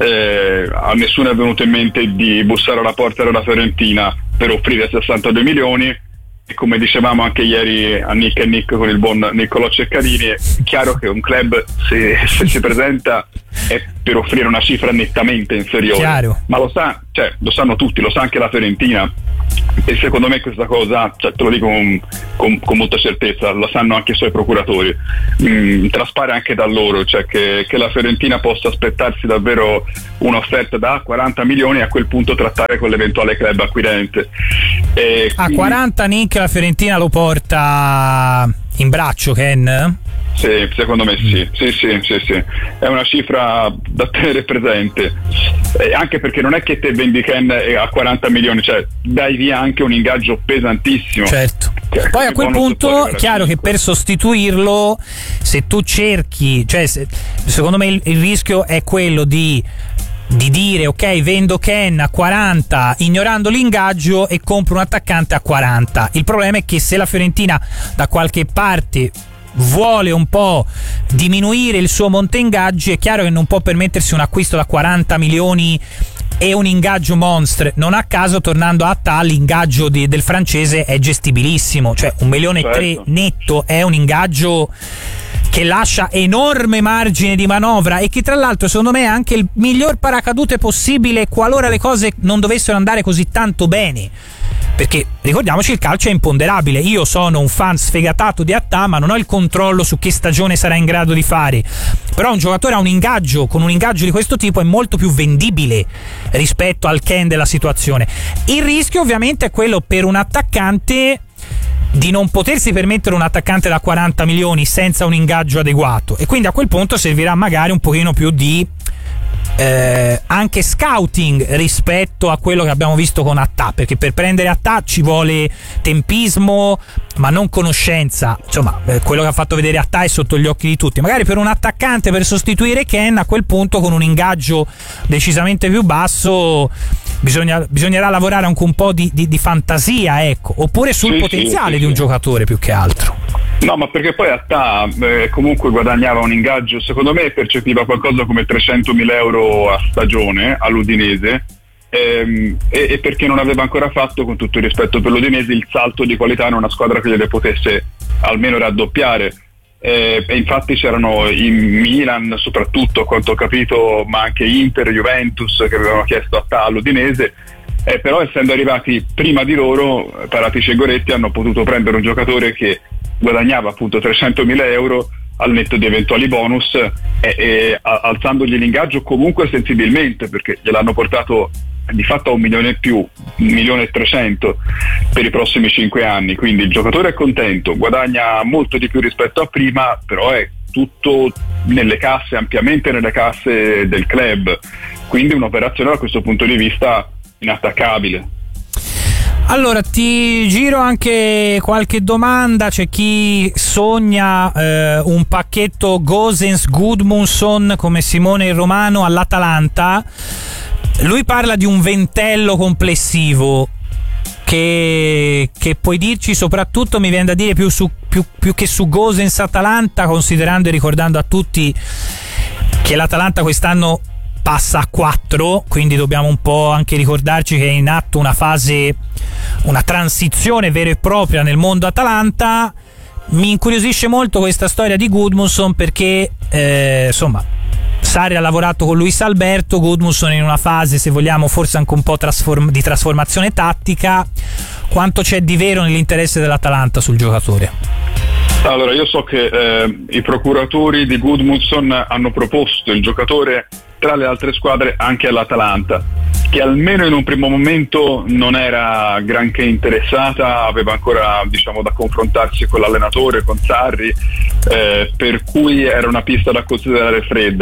eh, a nessuno è venuto in mente di bussare alla porta della Fiorentina per offrire sessantadue milioni. E come dicevamo anche ieri a Nick e Nick con il buon Niccolò Ceccarini, è chiaro che un club se, se si presenta è per offrire una cifra nettamente inferiore. Chiaro. Ma lo sa, cioè, lo sanno tutti, lo sa anche la Fiorentina, e secondo me questa cosa, cioè, te lo dico con, con, con molta certezza, lo sanno anche i suoi procuratori, mm, traspare anche da loro, cioè che, che la Fiorentina possa aspettarsi davvero un'offerta da quaranta milioni e a quel punto trattare con l'eventuale club acquirente. E a quindi, quaranta Nick la Fiorentina lo porta in braccio, Ken? Sì, secondo me sì, sì, sì, sì, sì. È una cifra da tenere presente, eh, anche perché non è che te vendi Ken a quaranta milioni, cioè dai via anche un ingaggio pesantissimo. Certo. Poi a quel punto è chiaro che per sostituirlo, se tu cerchi, cioè se, secondo me il, il rischio è quello di di dire ok, vendo Ken a quaranta ignorando l'ingaggio e compro un attaccante a quaranta. Il problema è che se la Fiorentina da qualche parte vuole un po' diminuire il suo monte ingaggi, è chiaro che non può permettersi un acquisto da quaranta milioni e un ingaggio monster. Non a caso, tornando a Attah, l'ingaggio di, del francese è gestibilissimo, cioè un milione e tre netto è un ingaggio che lascia enorme margine di manovra e che tra l'altro secondo me è anche il miglior paracadute possibile qualora le cose non dovessero andare così tanto bene, perché ricordiamoci il calcio è imponderabile. Io sono un fan sfegatato di Attah, ma non ho il controllo su che stagione sarà in grado di fare, però un giocatore ha un ingaggio, con un ingaggio di questo tipo è molto più vendibile rispetto al Ken della situazione. Il rischio ovviamente è quello per un attaccante di non potersi permettere un attaccante da quaranta milioni senza un ingaggio adeguato, e quindi a quel punto servirà magari un pochino più di eh, anche scouting rispetto a quello che abbiamo visto con Attah, perché per prendere Attah ci vuole tempismo ma non conoscenza. Insomma, eh, quello che ha fatto vedere Attah è sotto gli occhi di tutti. Magari per un attaccante per sostituire Ken, a quel punto con un ingaggio decisamente più basso bisogna, bisognerà lavorare anche un po' di, di, di fantasia, ecco, oppure sul sì, potenziale sì, di un sì. giocatore più che altro. No, ma perché poi Attah eh, comunque guadagnava un ingaggio, secondo me percepiva qualcosa come trecentomila euro a stagione all'Udinese, ehm, e, e perché non aveva ancora fatto, con tutto il rispetto per l'Udinese, il salto di qualità in una squadra che gliele potesse almeno raddoppiare. Eh, e infatti c'erano in Milan soprattutto, a quanto ho capito, ma anche Inter, Juventus, che avevano chiesto Attah all'Udinese. Eh, però essendo arrivati prima di loro, Paratici e Goretti hanno potuto prendere un giocatore che guadagnava appunto trecentomila euro al netto di eventuali bonus, e, e alzandogli l'ingaggio comunque sensibilmente, perché gliel'hanno portato di fatto a un milione e più, un milione e trecento per i prossimi cinque anni. Quindi il giocatore è contento, guadagna molto di più rispetto a prima, però è tutto nelle casse, ampiamente nelle casse del club, quindi un'operazione da questo punto di vista inattaccabile. Allora ti giro anche qualche domanda. C'è chi sogna eh, un pacchetto Gosens Gudmundsson come Simone il Romano all'Atalanta. Lui parla di un ventello complessivo che, che puoi dirci, soprattutto mi viene da dire più, su, più, più che su Gosens Atalanta, considerando e ricordando a tutti che l'Atalanta quest'anno passa a quattro, quindi dobbiamo un po' anche ricordarci che è in atto una fase, una transizione vera e propria nel mondo Atalanta. Mi incuriosisce molto questa storia di Gudmundsson perché eh, insomma Sarri ha lavorato con Luis Alberto, Gudmundsson in una fase, se vogliamo, forse anche un po' trasform- di trasformazione tattica. Quanto c'è di vero nell'interesse dell'Atalanta sul giocatore? Allora, io so che eh, i procuratori di Gudmundsson hanno proposto il giocatore tra le altre squadre anche all'Atalanta, che almeno in un primo momento non era granché interessata, aveva ancora, diciamo, da confrontarsi con l'allenatore, con Sarri, eh, per cui era una pista da considerare fredda.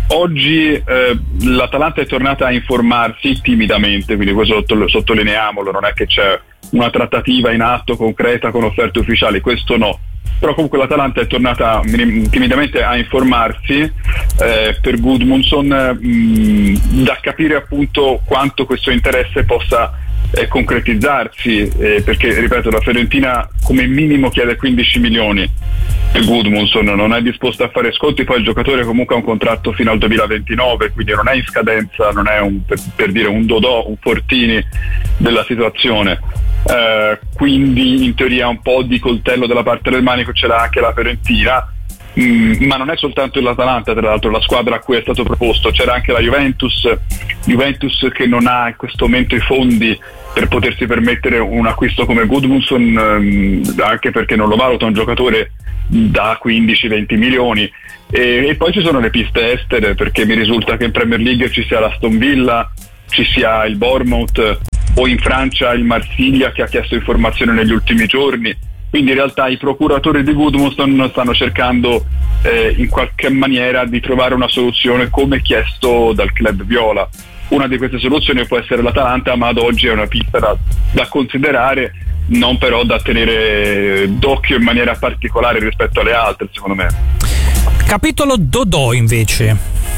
Oggi eh, l'Atalanta è tornata a informarsi timidamente, quindi questo sottolineiamolo, non è che c'è una trattativa in atto concreta con offerte ufficiali, questo no. Però comunque l'Atalanta è tornata timidamente a informarsi eh, per Gudmundsson, mh, da capire appunto quanto questo interesse possa eh, concretizzarsi, eh, perché ripeto, la Fiorentina come minimo chiede quindici milioni per Gudmundsson, non è disposto a fare sconti, poi il giocatore comunque ha un contratto fino al duemilaventinove, quindi non è in scadenza, non è un, per, per dire un Dodò, un Fortini della situazione. Uh, quindi in teoria un po' di coltello dalla parte del manico ce l'ha anche la Fiorentina, mm, ma non è soltanto l'Atalanta, tra l'altro la squadra a cui è stato proposto, c'era anche la Juventus Juventus che non ha in questo momento i fondi per potersi permettere un acquisto come Gudmundsson, um, anche perché non lo valuta un giocatore da quindici venti milioni, e, e poi ci sono le piste estere, perché mi risulta che in Premier League ci sia l'Aston Villa, ci sia il Bournemouth, o in Francia il Marsiglia che ha chiesto informazioni negli ultimi giorni, quindi in realtà i procuratori di Gudmundsson stanno cercando eh, in qualche maniera di trovare una soluzione come chiesto dal club viola. Una di queste soluzioni può essere l'Atalanta, ma ad oggi è una pista da, da considerare, non però da tenere d'occhio in maniera particolare rispetto alle altre, secondo me. Capitolo Dodò invece.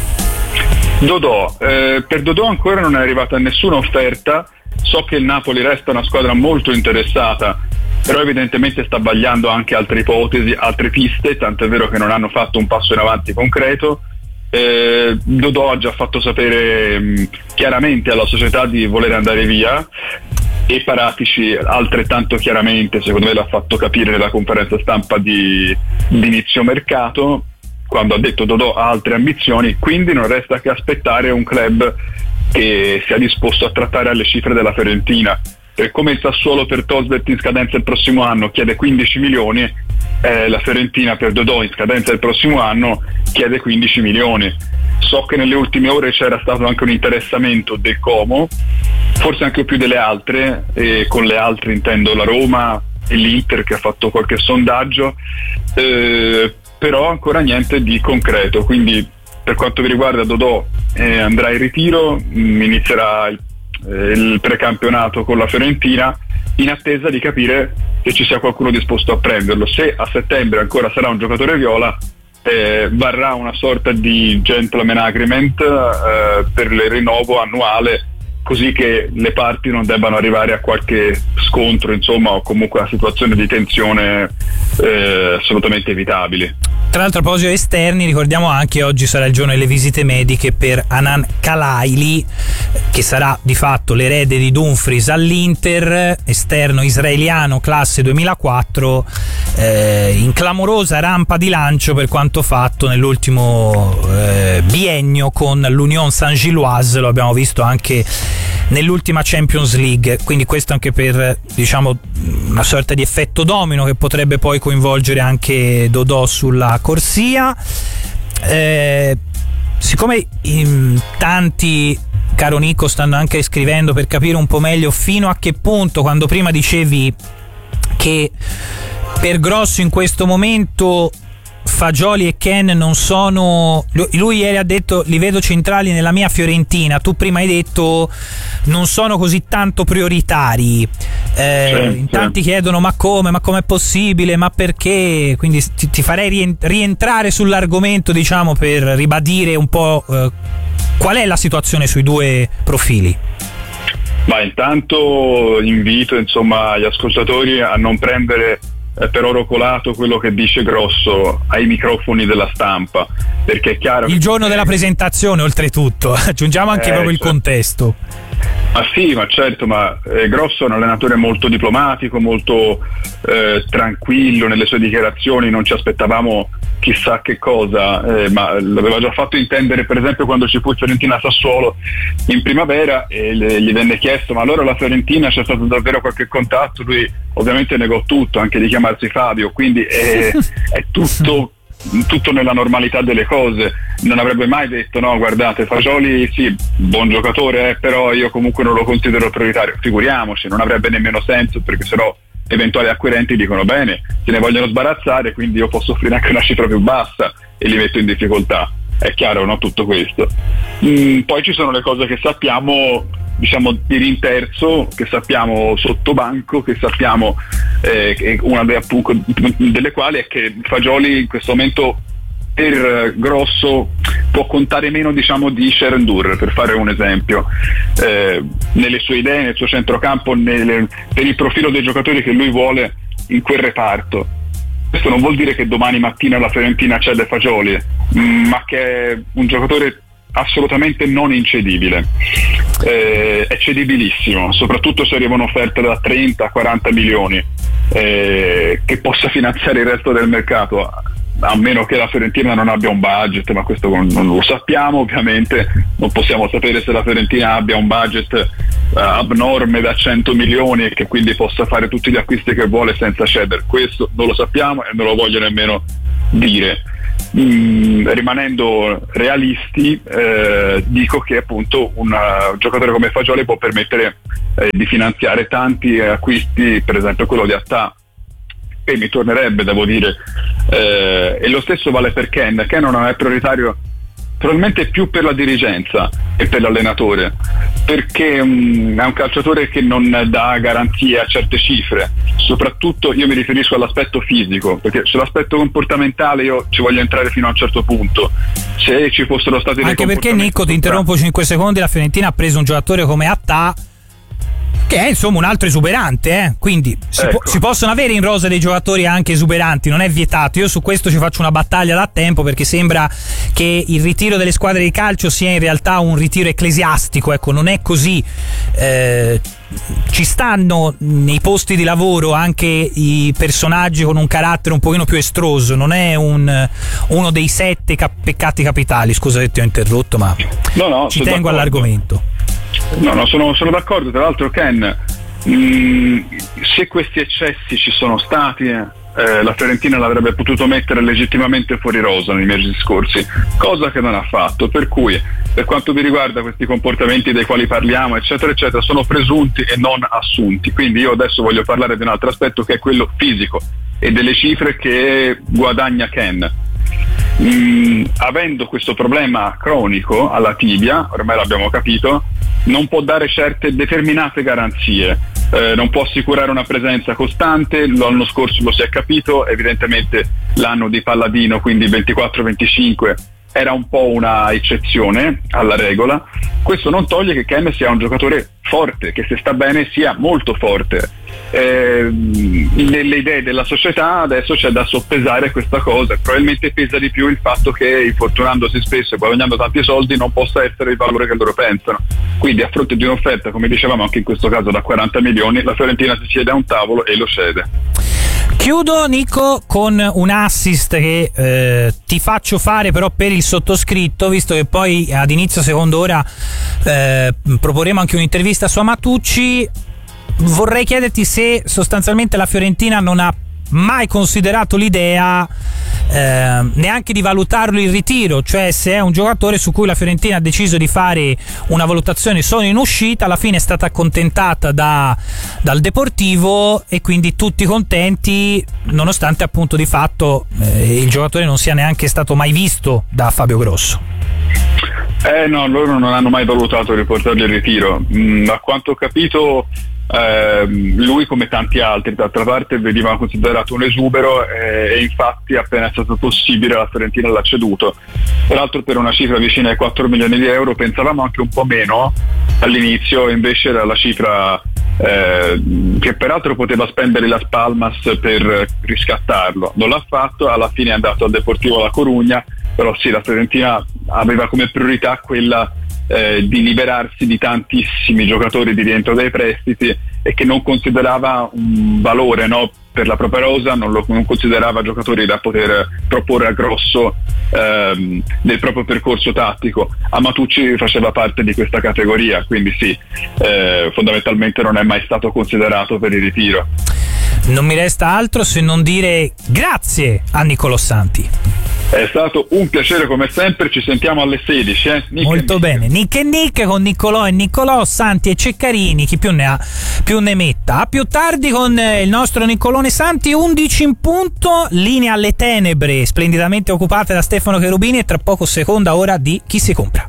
Dodò, eh, per Dodò ancora non è arrivata nessuna offerta. So che il Napoli resta una squadra molto interessata, però evidentemente sta vagliando anche altre ipotesi, altre piste, tanto è vero che non hanno fatto un passo in avanti concreto. Eh, Dodò ha già fatto sapere mh, chiaramente alla società di voler andare via, e Paratici altrettanto chiaramente, secondo me l'ha fatto capire nella conferenza stampa di, di inizio mercato, quando ha detto Dodò ha altre ambizioni, quindi non resta che aspettare un club che sia disposto a trattare alle cifre della Fiorentina. E come il Sassuolo per Tosbert in scadenza il prossimo anno chiede quindici milioni, eh, la Fiorentina per Dodò in scadenza il prossimo anno chiede quindici milioni. So che nelle ultime ore c'era stato anche un interessamento del Como, forse anche più delle altre, e con le altre intendo la Roma e l'Inter che ha fatto qualche sondaggio, eh, però ancora niente di concreto, quindi per quanto mi riguarda Dodò eh, andrà in ritiro, mh, inizierà il, eh, il precampionato con la Fiorentina, in attesa di capire che ci sia qualcuno disposto a prenderlo. Se a settembre ancora sarà un giocatore viola, eh, varrà una sorta di gentleman agreement eh, per il rinnovo annuale, così che le parti non debbano arrivare a qualche scontro, insomma, o comunque a situazioni di tensione eh, assolutamente evitabili. Tra l'altro, a proposito di esterni, ricordiamo anche oggi sarà il giorno delle visite mediche per Hanan Kalaili, che sarà di fatto l'erede di Dumfries all'Inter, esterno israeliano classe duemilaquattro, eh, in clamorosa rampa di lancio per quanto fatto nell'ultimo eh, biennio con l'Union Saint-Gilloise, lo abbiamo visto anche nell'ultima Champions League, quindi questo anche per, diciamo, una sorta di effetto domino che potrebbe poi coinvolgere anche Dodò sulla corsia. Eh, siccome in tanti, caro Nico, stanno anche scrivendo per capire un po' meglio fino a che punto, quando prima dicevi che per Grosso in questo momento Fagioli e Ken non sono, lui ieri ha detto li vedo centrali nella mia Fiorentina, tu prima hai detto non sono così tanto prioritari, eh, sì, in tanti sì. chiedono ma come, ma com'è possibile, ma perché, quindi ti, ti farei rientrare sull'argomento, diciamo, per ribadire un po' eh, qual è la situazione sui due profili. Ma intanto invito, insomma, gli ascoltatori a non prendere per oro colato quello che dice Grosso ai microfoni della stampa, perché è chiaro il che giorno della presentazione, oltretutto aggiungiamo anche eh, proprio il cioè, contesto. Ma sì, ma certo, ma eh, Grosso è un allenatore molto diplomatico, molto eh, tranquillo nelle sue dichiarazioni, non ci aspettavamo chissà che cosa, eh, ma l'aveva già fatto intendere per esempio quando ci fu Fiorentina-Sassuolo in primavera e le, gli venne chiesto ma allora la Fiorentina c'è stato davvero qualche contatto, lui ovviamente negò tutto, anche di chiamarsi Fabio, quindi è, è tutto tutto nella normalità delle cose, non avrebbe mai detto no guardate Fagioli sì buon giocatore eh, però io comunque non lo considero prioritario, figuriamoci, non avrebbe nemmeno senso, perché sennò eventuali acquirenti dicono bene se ne vogliono sbarazzare, quindi io posso offrire anche una cifra più bassa e li metto in difficoltà. è chiaro, no, tutto questo. Mm, poi ci sono le cose che sappiamo, diciamo di rinterzo, che sappiamo sotto banco, che sappiamo eh, una delle, appunto, delle quali è che Fagioli in questo momento per Grosso può contare meno, diciamo, di Sherendure, per fare un esempio, eh, nelle sue idee, nel suo centrocampo, nelle, per il profilo dei giocatori che lui vuole in quel reparto. Questo non vuol dire che domani mattina la Fiorentina cede Fagioli, ma che è un giocatore assolutamente non incedibile, eh, è cedibilissimo, soprattutto se arrivano offerte da trenta quaranta milioni, eh, che possa finanziare il resto del mercato, a meno che la Fiorentina non abbia un budget, ma questo non, non lo sappiamo ovviamente, non possiamo sapere se la Fiorentina abbia un budget uh, abnorme da cento milioni e che quindi possa fare tutti gli acquisti che vuole senza cedere, questo non lo sappiamo e non lo voglio nemmeno dire. Mm, rimanendo realisti, eh, dico che appunto un uh, giocatore come Fagioli può permettere eh, di finanziare tanti acquisti, per esempio quello di Attà, e mi tornerebbe, devo dire, eh, e lo stesso vale per Ken. Ken non è prioritario probabilmente più per la dirigenza e per l'allenatore, perché um, è un calciatore che non dà garanzie a certe cifre, soprattutto io mi riferisco all'aspetto fisico, perché sull'aspetto comportamentale io ci voglio entrare fino a un certo punto. Se ci fossero stati anche perché, Nico, ti interrompo cinque secondi, la Fiorentina ha preso un giocatore come Attà, che è insomma un altro esuberante, eh? Quindi si, ecco. po- si possono avere in rosa dei giocatori anche esuberanti, non è vietato. Io su questo ci faccio una battaglia da tempo, perché sembra che il ritiro delle squadre di calcio sia in realtà un ritiro ecclesiastico, ecco, non è così. Eh, ci stanno nei posti di lavoro anche i personaggi con un carattere un pochino più estroso, non è un, uno dei sette cap- peccati capitali. Scusa se ti ho interrotto, ma no, no, ci tengo d'accordo. all'argomento. No, no, sono, sono d'accordo. Tra l'altro, Ken, mh, se questi eccessi ci sono stati, eh, la Fiorentina l'avrebbe potuto mettere legittimamente fuori rosa nei mesi scorsi, cosa che non ha fatto. Per cui, per quanto mi riguarda, questi comportamenti dei quali parliamo, eccetera, eccetera, sono presunti e non assunti. Quindi io adesso voglio parlare di un altro aspetto, che è quello fisico e delle cifre che guadagna Ken. Mm, avendo questo problema cronico alla tibia, ormai l'abbiamo capito, non può dare certe determinate garanzie, eh, non può assicurare una presenza costante. L'anno scorso lo si è capito, evidentemente l'anno di Palladino, quindi ventiquattro venticinque, era un po' una eccezione alla regola. Questo non toglie che Ken sia un giocatore forte, che se sta bene sia molto forte. Eh, nelle idee della società adesso c'è da soppesare questa cosa, probabilmente pesa di più il fatto che, infortunandosi spesso e guadagnando tanti soldi, non possa essere il valore che loro pensano. Quindi, a fronte di un'offerta, come dicevamo anche in questo caso da quaranta milioni, la Fiorentina si siede a un tavolo e lo cede. Chiudo, Nico, con un assist che eh, ti faccio fare però per il sottoscritto, visto che poi ad inizio seconda ora eh, proporremo anche un'intervista su Amatucci. Vorrei chiederti se sostanzialmente la Fiorentina non ha mai considerato l'idea eh, neanche di valutarlo il ritiro, cioè se è un giocatore su cui la Fiorentina ha deciso di fare una valutazione solo in uscita, alla fine è stata accontentata da, dal Deportivo e quindi tutti contenti, nonostante appunto di fatto eh, il giocatore non sia neanche stato mai visto da Fabio Grosso. Eh no, loro non hanno mai valutato riportargli il ritiro. Mm, a quanto ho capito, eh, lui, come tanti altri d'altra parte, veniva considerato un esubero, eh, e infatti appena è stato possibile la Fiorentina l'ha ceduto, peraltro per una cifra vicina ai quattro milioni di euro. Pensavamo anche un po' meno all'inizio, invece era la cifra eh, che peraltro poteva spendere Las Palmas per riscattarlo. Non l'ha fatto, alla fine è andato al Deportivo La Corugna, però sì, la Fiorentina aveva come priorità quella eh, di liberarsi di tantissimi giocatori di rientro dai prestiti e che non considerava un valore, no, per la propria rosa, non lo non considerava giocatori da poter proporre a Grosso ehm, nel proprio percorso tattico. Amatucci faceva parte di questa categoria, quindi sì, eh, fondamentalmente non è mai stato considerato per il ritiro. Non mi resta altro se non dire grazie a Nicolò Santi. È stato un piacere come sempre, ci sentiamo alle sedici. Eh? Nick Molto Nick. bene, Nick e Nick con Niccolò e Niccolò, Santi e Ceccarini, chi più ne ha più ne metta. A più tardi con il nostro Niccolone Santi, undici in punto, linea alle tenebre, splendidamente occupate da Stefano Cherubini, e tra poco seconda ora di Chi si compra.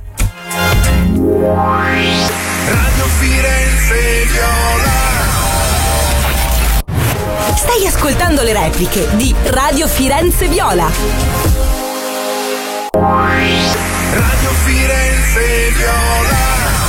Radio Firenze Viola. Stai ascoltando le repliche di Radio Firenze Viola. Radio Firenze Viola.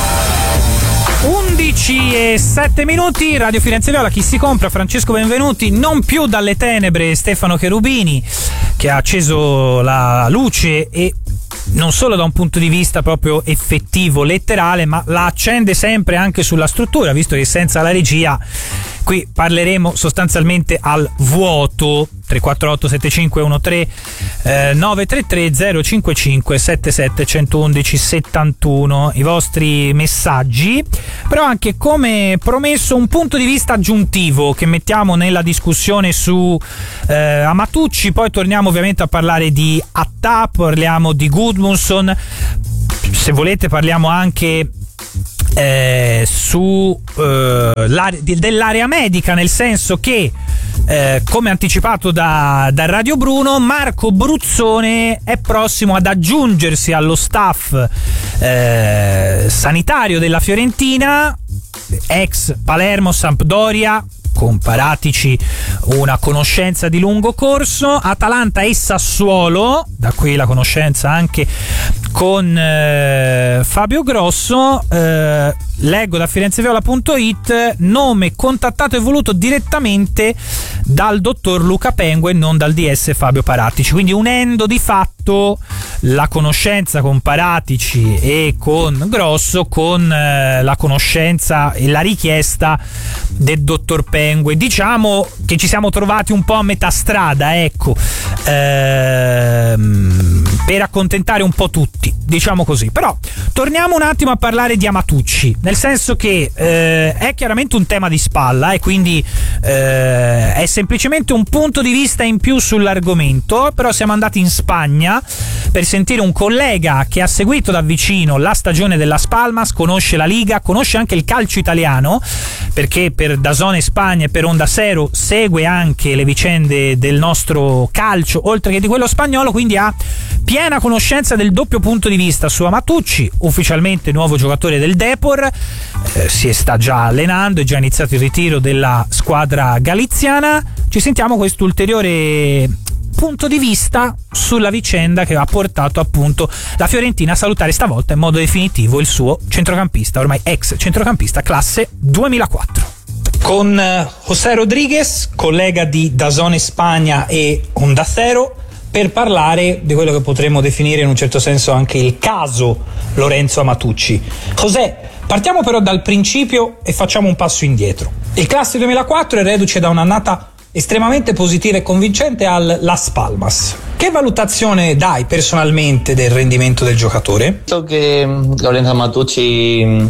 undici e sette minuti, Radio Firenze Viola, Chi si compra, Francesco Benvenuti, non più dalle tenebre Stefano Cherubini, che ha acceso la luce, e non solo da un punto di vista proprio effettivo, letterale, ma la accende sempre anche sulla struttura, visto che senza la regia qui parleremo sostanzialmente al vuoto. Tre quattro otto sette cinque uno tre nove tre tre zero cinque cinque sette sette uno uno settantuno, i vostri messaggi, però anche, come promesso, un punto di vista aggiuntivo che mettiamo nella discussione su eh, Amatucci. Poi torniamo ovviamente a parlare di Attà, parliamo di Gudmundsson, se volete parliamo anche Eh, su eh, dell'area medica, nel senso che eh, come anticipato da, da Radio Bruno, Marco Bruzzone è prossimo ad aggiungersi allo staff eh, sanitario della Fiorentina, ex Palermo, Sampdoria, con Paratici una conoscenza di lungo corso, Atalanta e Sassuolo, da qui la conoscenza anche con eh, Fabio Grosso. eh, leggo da firenzeviola punto it, nome contattato e voluto direttamente dal dottor Luca Pengue e non dal D S Fabio Paratici, quindi unendo di fatto la conoscenza con Paratici e con Grosso con eh, la conoscenza e la richiesta del dottor Pengue. Diciamo che ci siamo trovati un po' a metà strada, ecco, ehm, per accontentare un po' tutti, diciamo così. Però torniamo un attimo a parlare di Amatucci, nel senso che eh, è chiaramente un tema di spalla, e quindi eh, è semplicemente un punto di vista in più sull'argomento. Però siamo andati in Spagna per sentire un collega che ha seguito da vicino la stagione dell'Las Palmas, conosce la Liga, conosce anche il calcio italiano, perché per DAZN Spagna e per Onda Cero segue anche le vicende del nostro calcio oltre che di quello spagnolo, quindi ha piena conoscenza del doppio punto di vista su Amatucci, ufficialmente nuovo giocatore del Depor, eh, si sta già allenando, è già iniziato il ritiro della squadra galiziana. Ci sentiamo questo ulteriore punto di vista sulla vicenda che ha portato appunto la Fiorentina a salutare stavolta in modo definitivo il suo centrocampista, ormai ex centrocampista classe duemilaquattro. Con José Rodríguez, collega di DAZN Spagna e Onda Cero, per parlare di quello che potremmo definire in un certo senso anche il caso Lorenzo Amatucci. José, partiamo però dal principio e facciamo un passo indietro. Il classe duemilaquattro è reduce da un'annata estremamente positiva e convincente al Las Palmas. Che valutazione dai personalmente del rendimento del giocatore? Penso che Lorenzo Amatucci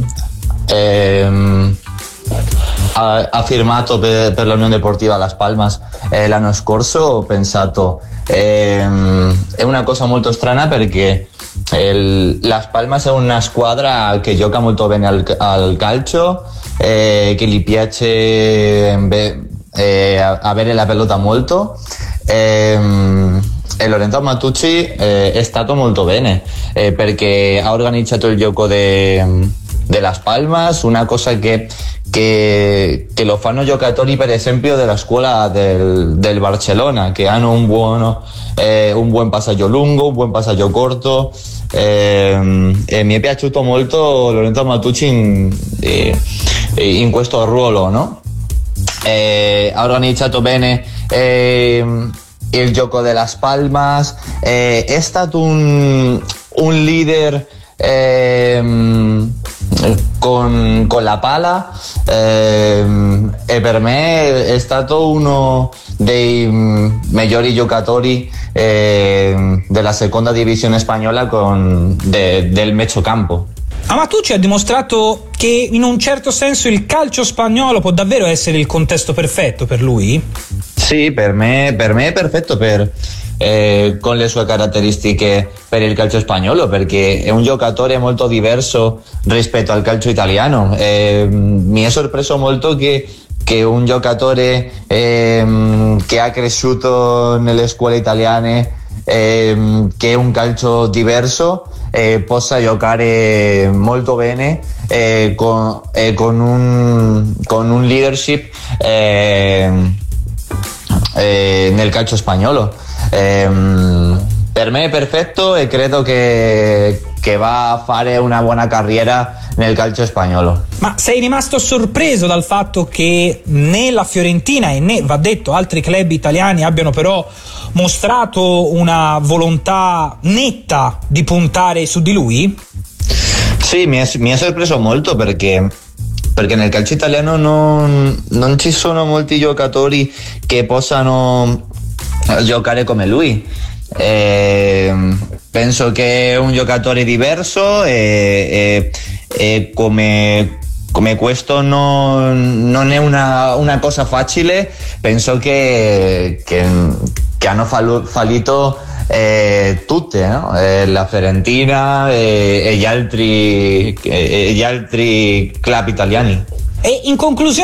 ehm, ha, ha firmato per, per la Unione Deportiva Las Palmas eh, l'anno scorso. Ho pensato ehm, è una cosa molto strana perché il, Las Palmas è una squadra che gioca molto bene al, al calcio, eh, che gli piace beh, Eh, avere la pelota molto, eh, e Lorenzo Amatucci eh, è stato molto bene eh, perché ha organizzato il gioco de, de Las Palmas, una cosa che, che, che lo fanno giocatori per esempio della scuola del, del Barcellona, che hanno un buono eh, un buon passaggio lungo, un buon passaggio corto, eh, e mi è piaciuto molto Lorenzo Amatucci in, in questo ruolo, no? Eh, ha organizzato bene eh, il gioco de Las Palmas, eh, è stato un, un leader eh, con, con la pala, eh, e per me è stato uno dei migliori giocatori eh, della seconda divisione spagnola con, de, del mediocampo. Amatucci ha dimostrato che in un certo senso il calcio spagnolo può davvero essere il contesto perfetto per lui? Sì, per me, per me è perfetto per, eh, con le sue caratteristiche per il calcio spagnolo, perché è un giocatore molto diverso rispetto al calcio italiano. Eh, mi è sorpreso molto che, che un giocatore eh, che ha cresciuto nelle scuole italiane, eh, che è un calcio diverso, eh, possa giocare molto bene, eh, con, eh, con, un, con un leadership eh, eh, nel calcio spagnolo. Eh, per me è perfetto e credo che, che va a fare una buona carriera nel calcio spagnolo. Ma sei rimasto sorpreso dal fatto che né la Fiorentina e né, va detto, altri club italiani abbiano però mostrato una volontà netta di puntare su di lui? Sì, mi è, mi è sorpreso molto perché, perché nel calcio italiano non, non ci sono molti giocatori che possano giocare come lui. Eh, penso che è un giocatore diverso e, e, e come, come questo non, non è una, una cosa facile. Penso che, che, che hanno fallito eh, tutte, no? eh, la Fiorentina e, e, gli altri, e gli altri club italiani. E in conclusione